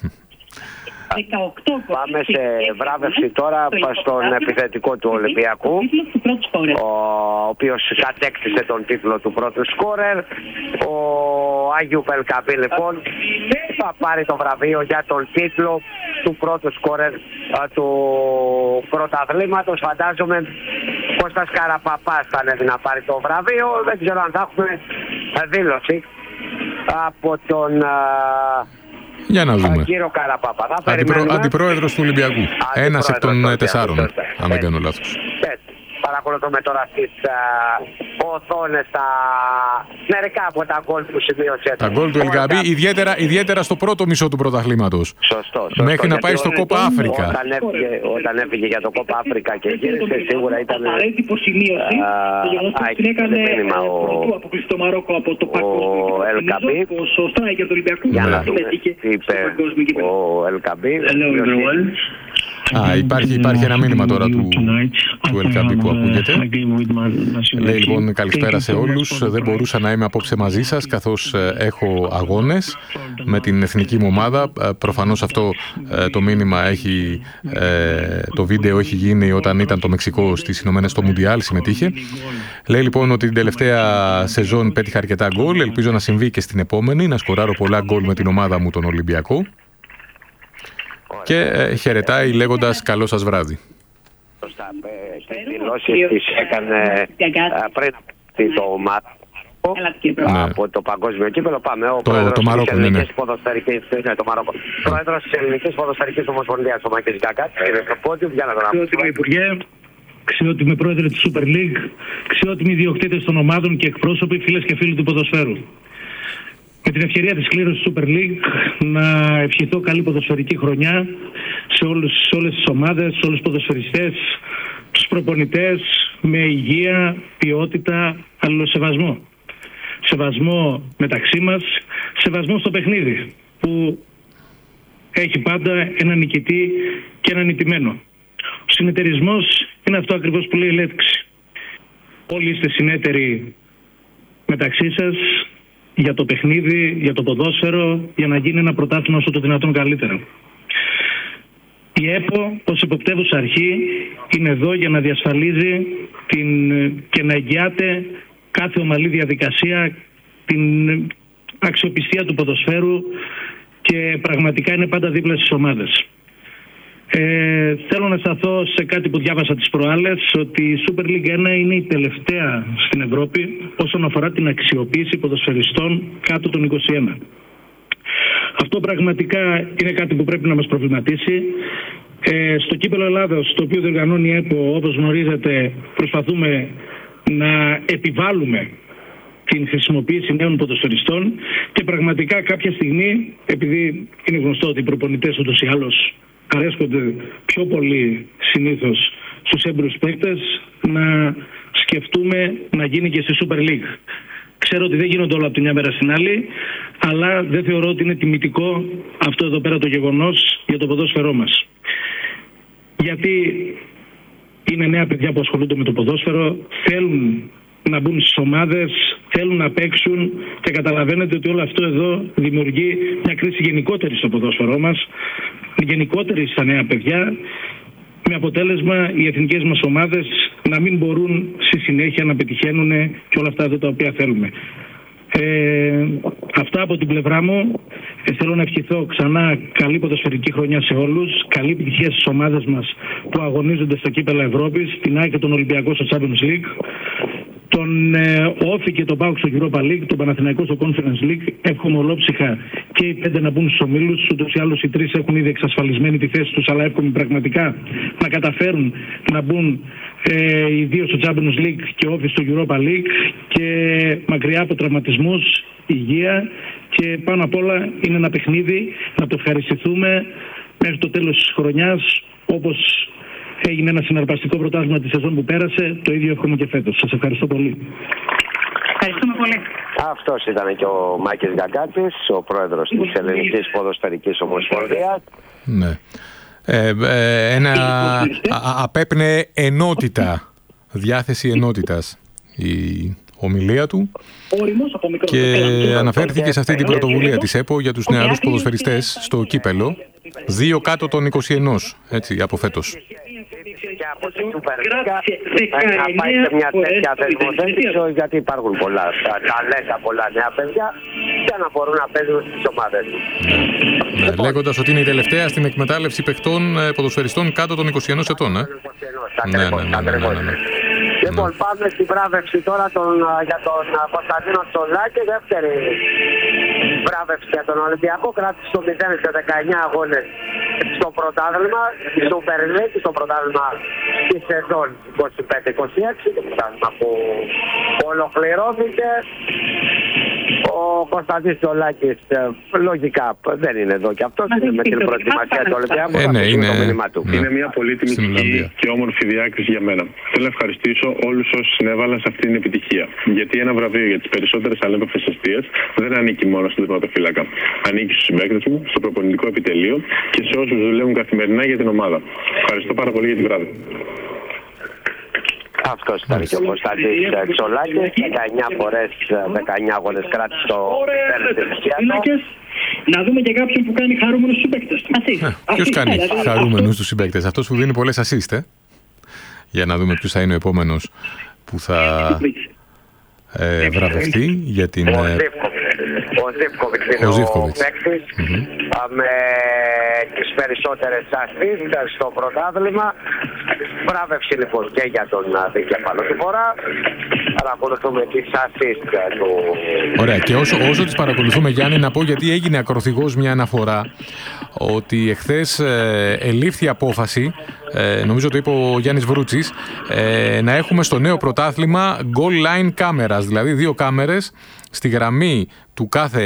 Πάμε σε βράβευση τώρα στον επιθετικό του Ολυμπιακού, ο οποίος κατέκτησε τον τίτλο του πρώτου σκόρερ. Ο Άγιου Ελκαμπή λοιπόν θα πάρει το βραβείο για τον τίτλο του πρώτου σκόρερ του πρωταθλήματος. Φαντάζομαι Κώστας Καραπαπάς θα ανέβει να πάρει το βραβείο. Δεν ξέρω αν θα έχουμε δήλωση από τον Για να δούμε. Κύριο Καραπάπα. Αντιπρό, αντιπρόεδρος του Ολυμπιακού. Ένας εκ των τεσσάρων, αν δεν κάνω λάθος. Παρακολουθούμε τώρα στις οθόνες τα μερικά από τα γκολ που σημείωσε. Τα γκολ του Ελκαμπή, ιδιαίτερα, ιδιαίτερα στο πρώτο μισό του πρωταθλήματος. Σωστό, σωστό. Μέχρι να πάει στο Κόπα Αφρικα. Όταν έφυγε, όταν έφυγε για το Κόπα Αφρικα και γύρισε, σίγουρα ήταν απαραίτητη έκανε πρωτού αποκλείσει το Μαρόκο από το παγκόσμιο. Ο Ελκαμπή. Ο στράικερ του Ολυμπιακού συμμετείχε στο παγκόσμιο κύπελλο. Ο Ελκαμπή. Α, υπάρχει, υπάρχει ένα μήνυμα τώρα του, του Ελκαμπή που ακούγεται. Λέει λοιπόν καλησπέρα σε όλους. Δεν μπορούσα να είμαι απόψε μαζί σας καθώς έχω αγώνες με την εθνική μου ομάδα. Προφανώς αυτό το μήνυμα έχει, το βίντεο έχει γίνει όταν ήταν το Μεξικό στις Ηνωμένες, στο Μουντιάλ συμμετείχε. Λέει λοιπόν ότι την τελευταία σεζόν πέτυχα αρκετά γκολ. Ελπίζω να συμβεί και στην επόμενη, να σκοράρω πολλά γκολ με την ομάδα μου τον Ολυμπιακό. Και ε, χαιρετάει λέγοντας καλό σας βράδυ. Τις δηλώσεις τις έκανε πριν το Μαρόκο, από το παγκόσμιο κύπελλο. Πάμε ο πρόεδρος της ελληνικής ποδοσφαιρικής, το Μαρόκο. Πρόεδρος της ελληνικής ποδοσφαιρικής ομοσπονδίας, ο Μάκης Γκακάτς, κύριε στο πόντιο, για να τον ακούσουμε. Υπουργέ, αξιότιμοι πρόεδρε της Super League, αξιότιμοι ιδιοκτήτες των ομάδων και εκπρόσωποι, φίλες και φίλοι του ποδοσφαίρου. Με την ευκαιρία της κλήρωσης Super League να ευχηθώ καλή ποδοσφαιρική χρονιά σε, όλους, σε όλες τις ομάδες, σε όλους τους ποδοσφαιριστές, τους προπονητές, με υγεία, ποιότητα, αλληλοσεβασμό. σεβασμό μεταξύ μας, σεβασμό στο παιχνίδι που έχει πάντα έναν νικητή και έναν νικημένο. Ο συνεταιρισμός είναι αυτό ακριβώς που λέει η λέξη. Όλοι είστε συνέτεροι μεταξύ σας για το παιχνίδι, για το ποδόσφαιρο, για να γίνει ένα πρωτάθλημα όσο το δυνατόν καλύτερα. Η ΕΠΟ ως εποπτεύουσα αρχή είναι εδώ για να διασφαλίζει την, και να εγγυάται κάθε ομαλή διαδικασία, την αξιοπιστία του ποδοσφαίρου και πραγματικά είναι πάντα δίπλα στις ομάδες. Ε, θέλω να σταθώ σε κάτι που διάβασα τις προάλλες, ότι η Super League ένα είναι η τελευταία στην Ευρώπη όσον αφορά την αξιοποίηση ποδοσφαιριστών κάτω των είκοσι ένα. Αυτό πραγματικά είναι κάτι που πρέπει να μας προβληματίσει. Ε, στο Κύπελλο Ελλάδος, το οποίο διοργανώνει η ΕΠΟ, όπως γνωρίζετε, προσπαθούμε να επιβάλλουμε την χρησιμοποίηση νέων ποδοσφαιριστών και πραγματικά κάποια στιγμή, επειδή είναι γνωστό ότι οι προπονητές ούτως ή άλλως αρέσκονται πιο πολύ συνήθως στους έμπειρους παίκτες, να σκεφτούμε να γίνει και στη Super League. Ξέρω ότι δεν γίνονται όλα από τη μια μέρα στην άλλη, αλλά δεν θεωρώ ότι είναι τιμητικό αυτό εδώ πέρα το γεγονός για το ποδόσφαιρό μας. Γιατί είναι νέα παιδιά που ασχολούνται με το ποδόσφαιρο, θέλουν να μπουν στις ομάδες, θέλουν να παίξουν και καταλαβαίνετε ότι όλο αυτό εδώ δημιουργεί μια κρίση γενικότερη στο ποδόσφαιρό μας, γενικότερη στα νέα παιδιά, με αποτέλεσμα οι εθνικές μας ομάδες να μην μπορούν στη συνέχεια να πετυχαίνουν και όλα αυτά εδώ τα οποία θέλουμε. Ε, αυτά από την πλευρά μου. Ε, θέλω να ευχηθώ ξανά καλή ποδοσφαιρική χρονιά σε όλους, καλή επιτυχία στις ομάδες μας που αγωνίζονται στα κύπελλα Ευρώπης, την ΑΕΚ και τον Ολυμπιακό στο Champions League, τον ε, Όφη και τον ΠΑΟΚ στο Europa League, τον Παναθηναϊκό στο Conference League. Εύχομαι ολόψυχα και οι πέντε να μπουν στους ομίλους. Ούτως ή άλλως οι τρεις έχουν ήδη εξασφαλισμένη τη θέση τους, αλλά εύχομαι πραγματικά να καταφέρουν να μπουν ε, οι δύο στο Champions League και Όφη στο Europa League, και μακριά από τραυματισμούς, υγεία, και πάνω απ' όλα είναι ένα παιχνίδι να το ευχαριστηθούμε μέχρι το τέλος της χρονιάς, όπως έγινε ένα συναρπαστικό πρωτάθλημα τη σεζόν που πέρασε. Το ίδιο εύχομαι και φέτος. Σας ευχαριστώ πολύ. Ευχαριστούμε πολύ. Αυτός ήταν και ο Μάκης Γκαγκάτης, ο πρόεδρος της Ελληνικής Ποδοσφαιρικής Ομοσπονδίας. Ναι. Ε, ε, ένα α, απέπνεε ενότητα, διάθεση ενότητας η ομιλία του, και αναφέρθηκε σε αυτή την πρωτοβουλία της ΕΠΟ για τους νεαρούς ποδοσφαιριστές στο κύπελλο, δύο κάτω των είκοσι ένα, έτσι, από φέτος. Και από τη Super League να πάει σε μια τέτοια θεσμοθέτηση, γιατί υπάρχουν πολλά ταλέντα, πολλά νέα παιδιά, για να μπορούν να παίζουν στις ομάδες. Ναι, ναι, λέγοντας ότι είναι η τελευταία στην εκμετάλλευση παιχτών ποδοσφαιριστών κάτω των είκοσι ένα ετών. Ε? Ναι, ναι, ναι, ναι, ναι, ναι. Λοιπόν, πάμε στην βράβευση τώρα τον, για τον Κωνσταντίνο Τσολάκη. Δεύτερη βράβευση για τον Ολυμπιακό. Κράτησε το μηδέν σε δεκαεννιά αγώνες στο πρωτάθλημα, στο Super League, στο πρωτάθλημα τη σεζόν είκοσι πέντε είκοσι έξι, το πρωτάθλημα που ολοκληρώθηκε. Ο Κωνσταντίνος Τσολάκης λογικά δεν είναι εδώ και αυτός, είναι με την προετοιμασία του Ολυμπιακού. Ε, ναι, είναι... είναι... είναι μια πολύτιμη και όμορφη διάκριση για μένα. Θέλω να ευχαριστήσω όλους όσους συνέβαλαν σε αυτή την επιτυχία. Γιατί ένα βραβείο για τις περισσότερες αλέπαφες αιστείες δεν ανήκει μόνο στον τερματοφύλακα. Ανήκει στους συμπαίκτες μου, στο προπονητικό επιτελείο και σε όσους δουλεύουν καθημερινά για την ομάδα. Ευχαριστώ πάρα πολύ για την βράδυ. Αυτός ήταν και ο Κωνσταντίνος Τσολάκης. δεκαεννιά φορές, δεκαεννιά αγώνες κράτησε στο πέρυσι. Να δούμε και κάποιον που κάνει χαρούμενους στους συμπαίκτες του. Ποιος κάνει χαρούμενους στους συμπαίκτες? Αυτός που δίνει πολλές ασίστ, ε? Για να δούμε ποιος θα είναι ο επόμενος που θα ε, βραβευτεί για την... Ο Ζίβκοβιτς είναι ο παίκτης με τις περισσότερες ασίστ στο πρωτάθλημα. Βράβευση λοιπόν και για τον δικέφαλο του φορά. Παρακολουθούμε τις ασίστ του. Ωραία, και όσο, όσο τις παρακολουθούμε, Γιάννη, να πω, γιατί έγινε ακροθυγός μια αναφορά, ότι εχθές ε, ελήφθη απόφαση, ε, νομίζω το είπε ο Γιάννης Βρούτσης, ε, να έχουμε στο νέο πρωτάθλημα goal line cameras, δηλαδή δύο κάμερες στη γραμμή του κάθε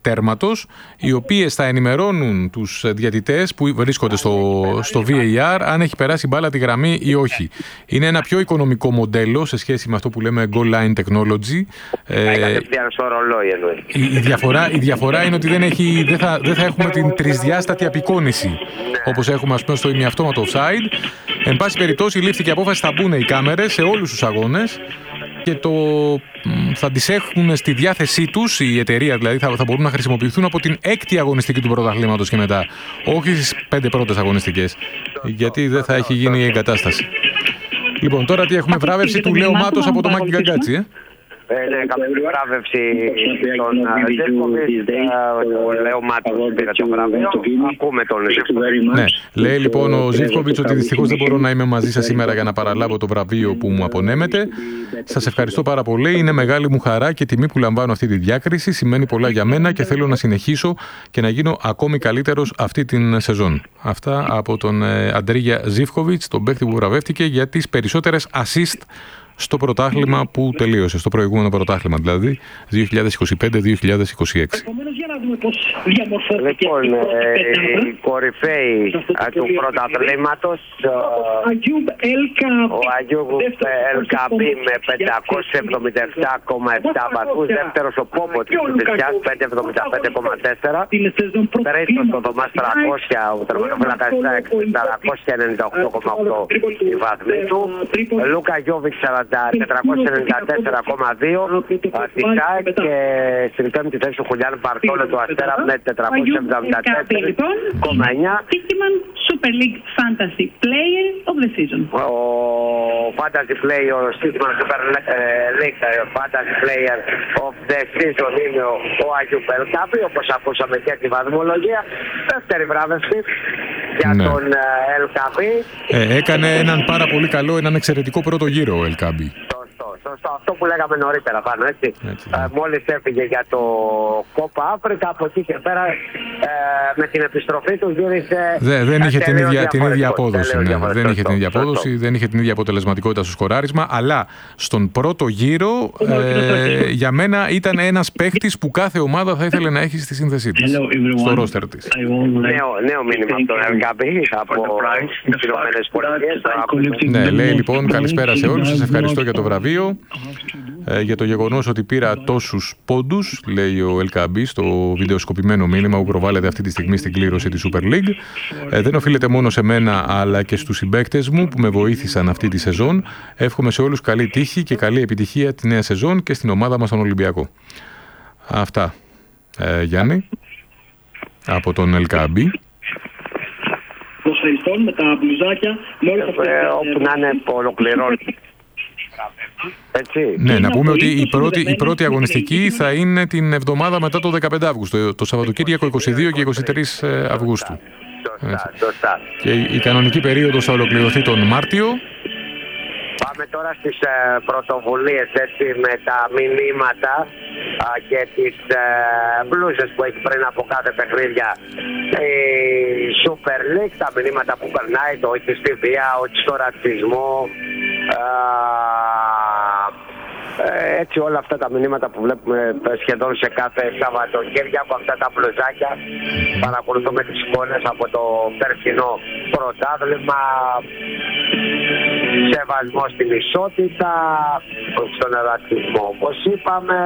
τέρματος, οι οποίες θα ενημερώνουν τους διαιτητές που βρίσκονται στο, στο βι έι αρ αν έχει περάσει μπάλα τη γραμμή ή όχι. Είναι ένα πιο οικονομικό μοντέλο σε σχέση με αυτό που λέμε goal line technology. Ε, η, η, διαφορά, η διαφορά είναι ότι δεν, έχει, δεν, θα, δεν θα έχουμε την τρισδιάστατη απεικόνηση όπως έχουμε ας πούμε στο ημιαυτόματο offside. Εν πάση περιπτώσει λήφθηκε απόφαση, θα μπουν οι κάμερες σε όλους τους αγώνες και το, θα τις έχουν στη διάθεσή τους, η εταιρεία δηλαδή, θα, θα μπορούν να χρησιμοποιηθούν από την έκτη αγωνιστική του πρωταθλήματος και μετά. Όχι στις πέντε πρώτες αγωνιστικές, γιατί δεν θα έχει γίνει η εγκατάσταση. Λοιπόν, τώρα τι έχουμε, βράβευση του Λέο Μάτος από το Μάκη Γκαγκάτσι, ε? Ναι, έκαμε την βράβευση των Ζίβκοβιτς, ο Λέο Μάτος πήρε το βραβείο, ακούμε τον Ζίβκοβιτς. Ναι, λέει λοιπόν ο Ζίβκοβιτς ότι δυστυχώς δεν μπορώ να είμαι μαζί σας σήμερα για να παραλάβω το βραβείο που μου απονέμετε. Σας ευχαριστώ πάρα πολύ, είναι μεγάλη μου χαρά και τιμή που λαμβάνω αυτή τη διάκριση, σημαίνει πολλά για μένα και θέλω να συνεχίσω και να γίνω ακόμη καλύτερος αυτή την σεζόν. Αυτά από τον Αντρίγια Ζίβκοβιτς, τον παίκτη που βραβεύτηκε για τις περισσότερες assist στο πρωτάθλημα που τελείωσε, στο προηγούμενο πρωτάθλημα, δηλαδή δύο χιλιάδες είκοσι πέντε δύο χιλιάδες είκοσι έξι. Λοιπόν, οι κορυφαίοι του πρωταθλήματος, ο Αγιούμπ Ελκαμπή με πεντακόσια εβδομήντα επτά κόμμα επτά βαθμούς, δεύτερος ο Πόποτς της Φυσιάς πεντακόσια εβδομήντα πέντε κόμμα τέσσερα, τρίτος ο Δωμάς τριακόσια, ο τερματοφύλακας τετρακόσια ενενήντα οκτώ κόμμα οκτώ η βάθμη του, Λούκα Γιόβιτς τετρακόσια ενενήντα τέσσερα κόμμα δύο στη ΣΑΕΚ και στην πέμπτη θέση ο Χουλιάν Μπαρτόλο του Αστέρα με τετρακόσια εβδομήντα τέσσερα κόμμα εννιά. Super League Fantasy Player of the Season. Ο Fantasy Player, ο Σύστημα Super League Fantasy Player of the Season είναι ο Αγιούμπ Ελκαμπή, όπως ακούσαμε και τη βαθμολογία. Δεύτερη βράβευση για ναι. τον Ελκαμπή. Ε, έκανε έναν πάρα πολύ καλό, έναν εξαιρετικό πρώτο γύρο ο Ελκαμπή. Σωστό, αυτό που λέγαμε νωρίτερα πάνω, έτσι. έτσι ναι. ε, μόλις έφυγε για το Κόπα Αφρικα, από εκεί και πέρα ε, με την επιστροφή του γύρισε. Δε, δεν είχε την ίδια, την ίδια απόδοση. Ναι. Δεν είχε την ίδια απόδοση, δεν είχε την ίδια αποτελεσματικότητα στο σκοράρισμα, αλλά στον πρώτο γύρο ε, για μένα ήταν ένας παίχτης που κάθε ομάδα θα ήθελε να έχει στη σύνθεσή της, στο ρόστερ της. Νέο, νέο μήνυμα από τον Ελκαμπή από τις Ηνωμένες Πολιτείες. Ναι, λέει λοιπόν καλησπέρα σε όλους, σας ευχαριστώ για το βραβείο. Ε, για το γεγονός ότι πήρα τόσους πόντους, λέει ο Ελκαμπή στο βιντεοσκοπημένο μήνυμα που προβάλλεται αυτή τη στιγμή στην κλήρωση της Super League. Ε, δεν οφείλεται μόνο σε μένα αλλά και στους συμπαίκτες μου που με βοήθησαν αυτή τη σεζόν. Εύχομαι σε όλους καλή τύχη και καλή επιτυχία τη νέα σεζόν και στην ομάδα μας στον Ολυμπιακό. Αυτά, ε, Γιάννη, από τον Ελκαμπή. Προσφαιριστών με τα μπλουζάκια, μόλις αυτό όπου να είναι ολοκληρώνει. Έτσι. Ναι, να πούμε ότι η πρώτη, η πρώτη αγωνιστική θα είναι την εβδομάδα μετά το δεκαπέντε Αυγούστου, το Σαββατοκύριακο είκοσι δύο και είκοσι τρεις Αυγούστου. Σωστά, σωστά. Και η κανονική περίοδος θα ολοκληρωθεί τον Μάρτιο. Πάμε τώρα στις ε, πρωτοβουλίες, έτσι, με τα μηνύματα α, και τις ε, μπλούζες που έχει πριν από κάθε παιχνίδια η Super League, τα μηνύματα που περνάει, το όχι στη βία, όχι στο ρατσισμό, α, έτσι όλα αυτά τα μηνύματα που βλέπουμε σχεδόν σε κάθε Σαββατοκύριακο, αυτά τα μπλουζάκια, παρακολουθούμε τις εικόνες από το περσινό πρωτάθλημα, σεβασμό στην ισότητα, στον ρατσισμό όπως είπαμε,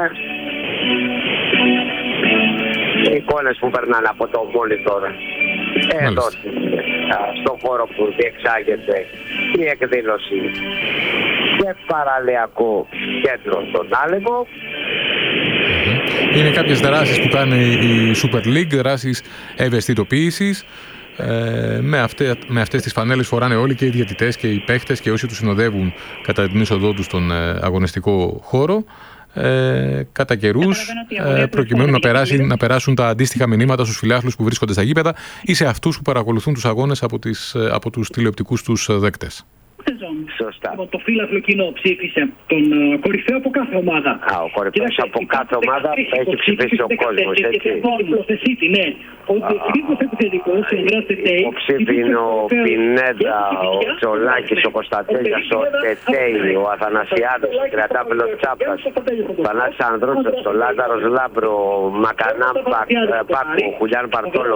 οι εικόνες που περνάνε από το monitor εδώ στον χώρο που διεξάγεται η εκδήλωση και παραλιακό κέντρο στον Άλεγο. Είναι κάποιες δράσεις που κάνει η Super League, δράσεις ευαισθητοποίησης. Ε, με, αυτέ, με αυτές τις φανέλες φοράνε όλοι, και οι διαιτητές και οι παίχτες και όσοι τους συνοδεύουν κατά την είσοδό τους στον ε, αγωνιστικό χώρο, ε, κατά καιρούς, ε, προκειμένου να, περάσει, να περάσουν τα αντίστοιχα μηνύματα στους φιλάθλους που βρίσκονται στα γήπεδα ή σε αυτούς που παρακολουθούν τους αγώνες από, τις, από τους τηλεοπτικούς τους δέκτες. Σωστά. Το φύλαθλο κοινό ψήφισε τον uh, κορυφαίο από κάθε ομάδα. Α, ο κορυφαίος από κάθε ομάδα έχει ψηφίσει ο κόσμος, έτσι. Ναι. Ο διευθυντής επιθετικός, ο Γκράστετέι. Ο ψήφι είναι ο Πινέδα, ο Τσολάκης, ο Κωνσταντέλιας, ο Τετέι, ο Αθανασιάδος, ο Τριαντάφυλλος Τσάπας, ο Θανάσης Ανδρούσος, ο Λάζαρος Λάμπρο, ο Μακανάμ Πάκου, ο Χουλιάν Παρτόλο,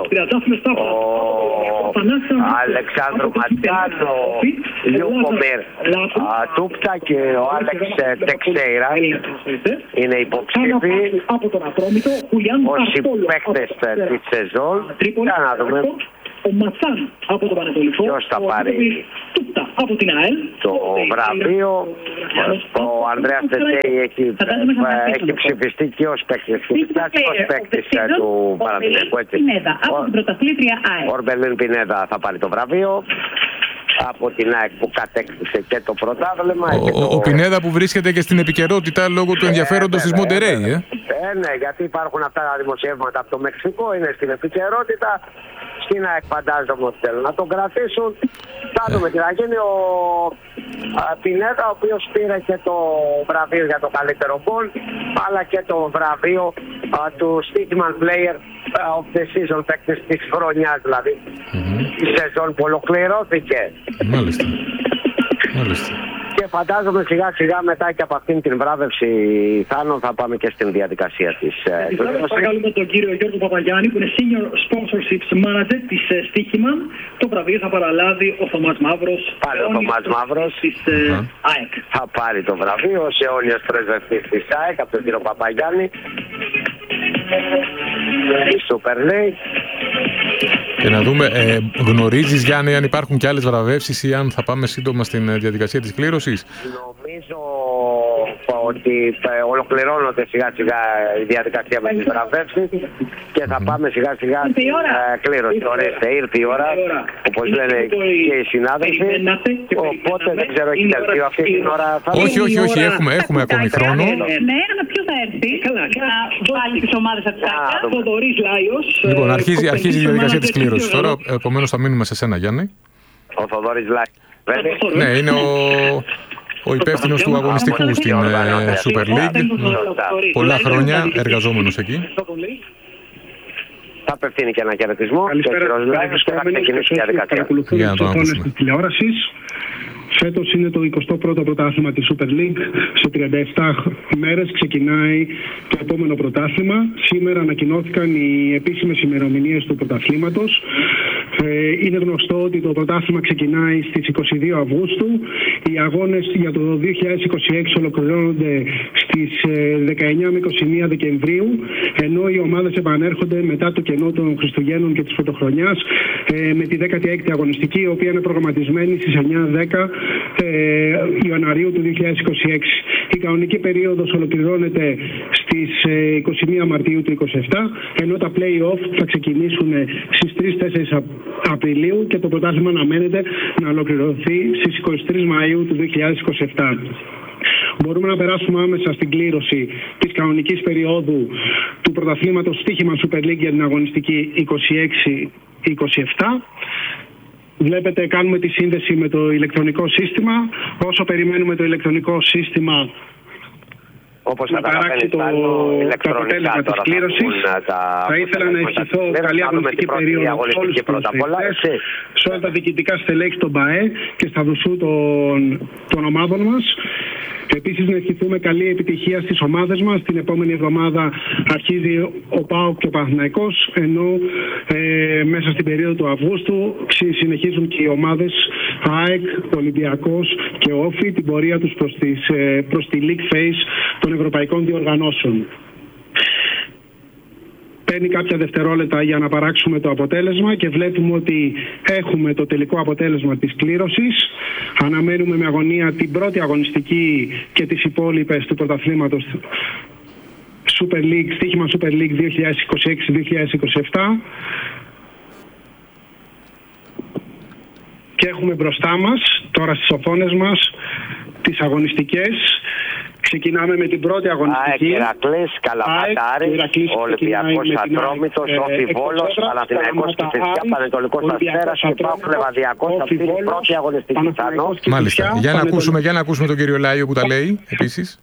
ο Αλεξάνδρου Ματζάνο, Λιούκομερ Τούπτα και ο Άλεξ Τεξέιρα είναι υποψήφοι όσοι παίκτες της σεζόν. Για να δούμε ο Ματσάν από το Πανετολικό. Ποιος θα πάρει από την ΑΕΛ το βραβείο. Ο Ανδρέας Τετέι έχει, έχει ψηφιστεί και ως παίκτης ως παίκτης του Παναθηναϊκού. Ο Ορμπελίν Πινέδα θα πάρει το βραβείο από την ΑΕΚ που κατέκτησε και το πρωτάθλημα. Ο, το... ο Πινέδα που βρίσκεται και στην επικαιρότητα λόγω του ενδιαφέροντος ε, της Μοντερέι. Ε. Ε, ναι, γιατί υπάρχουν αυτά τα δημοσιεύματα από το Μεξικό, είναι στην επικαιρότητα. Στην ΑΕΚ φαντάζομαι ότι θέλουν να τον κρατήσουν. Θα δούμε τι θα γίνει. Ο Πινέδα, ο οποίος πήρε και το βραβείο για το καλύτερο γκολ, αλλά και το βραβείο α, του Stickman Player of the Season, παίκτης της χρονιάς δηλαδή. Mm-hmm. Η σεζόν που ολοκληρώθηκε. Μάλιστα. Μάλιστα. Και φαντάζομαι σιγά σιγά μετά και από αυτήν την βράβευση, Θάνο, θα πάμε και στην διαδικασία της. Θα παρακαλούμε τον κύριο Γιώργο Παπαγιάννη, που είναι Senior Sponsorships Manager της Stickman. Το βραβείο θα παραλάβει ο Θωμάς Μαύρος. Πάλι ο Θωμάς Μαύρος της uh-huh. ΑΕΚ. Θα πάρει το βραβείο ως αιώνιος πρεσβευτής της ΑΕΚ από τον κύριο Παπαγιάννη. Η Super League. Και να δούμε, ε, γνωρίζεις Γιάννη αν υπάρχουν και άλλες βραβεύσεις ή αν θα πάμε σύντομα στην διαδικασία της κλήρωσης? Νομίζω ότι ολοκληρώνονται σιγά σιγά η διαδικασία με τις βραβεύσεις και θα mm-hmm. πάμε σιγά σιγά στην ε, κλήρωση. Ορίστε, ήρθε η ώρα, όπως λένε και οι συνάδελφοι, οπότε δεν ξέρω, έχει δελτίο αυτή την ώρα. Όχι, όχι, όχι, έχουμε, έχουμε ακόμη χρόνο. Ναι, αλλά ποιος θα έρθει να βάλει τις ομάδες αυτά. Θοδωρής Λάιος. Λοιπόν, αρχίζει, αρχίζει η διαδικασία της κλήρωσης τώρα, επομένως θα μείνουμε σε σένα Γιάννη. Ο Θοδωρής Λάιος. Ναι, είναι ο... ο υπεύθυνος του αγωνιστικού στην Super League. Πολλά χρόνια εργαζόμενος εκεί. Θα απευθύνει και ένα χαιρετισμό. Καλησπέρα και θα ξεκινήσει η διαδικασία. Για να το ακούσουμε. Φέτος είναι το εικοστό πρώτο πρωτάθλημα της Super League. Σε τριάντα επτά μέρες ξεκινάει το επόμενο πρωτάθλημα. Σήμερα ανακοινώθηκαν οι επίσημες ημερομηνίες του πρωταθλήματος. Είναι γνωστό ότι το πρωτάθλημα ξεκινάει στις είκοσι δύο Αυγούστου. Οι αγώνες για το δύο χιλιάδες είκοσι έξι ολοκληρώνονται στις δεκαεννιά με είκοσι μία Δεκεμβρίου, ενώ οι ομάδες επανέρχονται μετά το κενό των Χριστουγέννων και της Πρωτοχρονιάς με τη δέκατη έκτη αγωνιστική, η οποία είναι προγραμματισμένη στις εννιά δέκα Ιανουαρίου του δύο χιλιάδες είκοσι έξι. Η κανονική περίοδος ολοκληρώνεται στις είκοσι μία Μαρτίου του είκοσι επτά, ενώ τα play-off θα ξεκινήσουν στις τρεις με τέσσερις Απριλίου και το πρωτάθλημα αναμένεται να ολοκληρωθεί στις είκοσι τρεις Μαΐου του δύο χιλιάδες είκοσι επτά. Μπορούμε να περάσουμε άμεσα στην κλήρωση της κανονικής περίοδου του πρωταθλήματος Stickman Super League για την αγωνιστική είκοσι έξι είκοσι επτά. Βλέπετε, κάνουμε τη σύνδεση με το ηλεκτρονικό σύστημα. Όσο περιμένουμε το ηλεκτρονικό σύστημα όπως να παράξει το, το αποτέλεσμα της κλήρωσης, θα, θα ήθελα να ευχηθώ καλή αγωνιστική περίοδο σε όλους τους προσφυγητές, σε όλα τα διοικητικά στελέχη των ΠΑΕ και στα δουσού των, των ομάδων μας. Επίσης να ευχηθούμε καλή επιτυχία στις ομάδες μας. Την επόμενη εβδομάδα αρχίζει ο ΠΑΟΚ και ο Παναθηναϊκός, ενώ ε, μέσα στην περίοδο του Αυγούστου συνεχίζουν και οι ομάδες ΑΕΚ, Ολυμπιακός και Όφη την πορεία τους προς, τις, ε, προς τη League Phase των ευρωπαϊκών διοργανώσεων. Παίρνει κάποια δευτερόλεπτα για να παράξουμε το αποτέλεσμα και βλέπουμε ότι έχουμε το τελικό αποτέλεσμα της κλήρωσης. Αναμένουμε με αγωνία την πρώτη αγωνιστική και τις υπόλοιπες του πρωταθλήματος Super League, Stickman Super League δύο χιλιάδες είκοσι έξι δύο χιλιάδες είκοσι επτά. Και έχουμε μπροστά μας, τώρα στις οθόνες μας, τις αγωνιστικές Ξεκινάμε με την πρώτη αγωνιστική. ΑΕΚ Ηρακλής, Καλαμάτα Άρης, Ολυμπιακός Ατρόμητος, Όφι Βόλος, Παναθηναϊκός Κηφισιά, Πανετολικός Αστέρας και ΠΑΟΚ Λεβαδιακός. Αυτή είναι η πρώτη αγωνιστική. Μάλιστα. Για να, ακούσουμε, για να ακούσουμε τον κύριο Λάιο που τα λέει επίσης.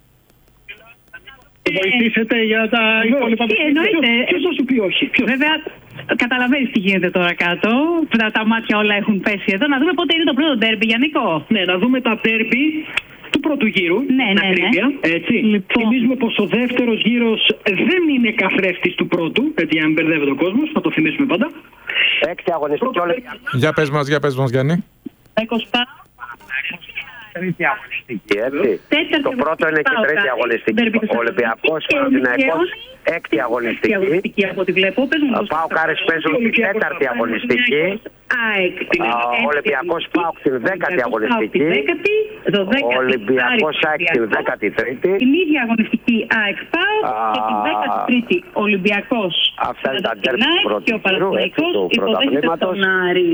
Βοηθήσετε για τα υπόλοιπα. Τι εννοείται. Ποιος θα σου πει όχι. Βέβαια, καταλαβαίνεις τι γίνεται τώρα κάτω. Τα, τα μάτια όλα έχουν πέσει εδώ. Να δούμε πότε είναι το πρώτο ντέρμπι, Γιάννικο. Ναι, να δούμε τα ντέρμπι του πρώτου γύρου. Ναι, ναι, ακρίβεια, ναι. Έτσι. Λοιπόν. Θυμίζουμε πως ο δεύτερος γύρος δεν είναι καθρέφτης του πρώτου. Έτσι, αν μπερδεύεται ο κόσμος, θα το θυμίσουμε πάντα. Έκτη αγωνιστική Ολυμπιακός. Για πες μας, για πες μας, Γιάννη. Τρίτη αγωνιστική, έτσι. Το πρώτο είναι και τρίτη αγωνιστική. Ολυμπιακός, Παναθηναϊκός, έκτη αγωνιστική. Από ό,τι βλέπω. ΠΑΟΚ Άρης παίζουν την τέταρτη αγωνιστική. Ολυμπιακός ΠΑΟΚ την δέκατη αγωνιστική. Ολυμπιακός ΑΕΚ την δέκατη τρίτη. Την ίδια αγωνιστική ΑΕΚ ΠΑΟΚ και την δέκατη τρίτη Ολυμπιακός. Αυτά είναι τα ντέρμπι του πρώτου και ο Παναθηναϊκός υποδέχεται τον Άρη.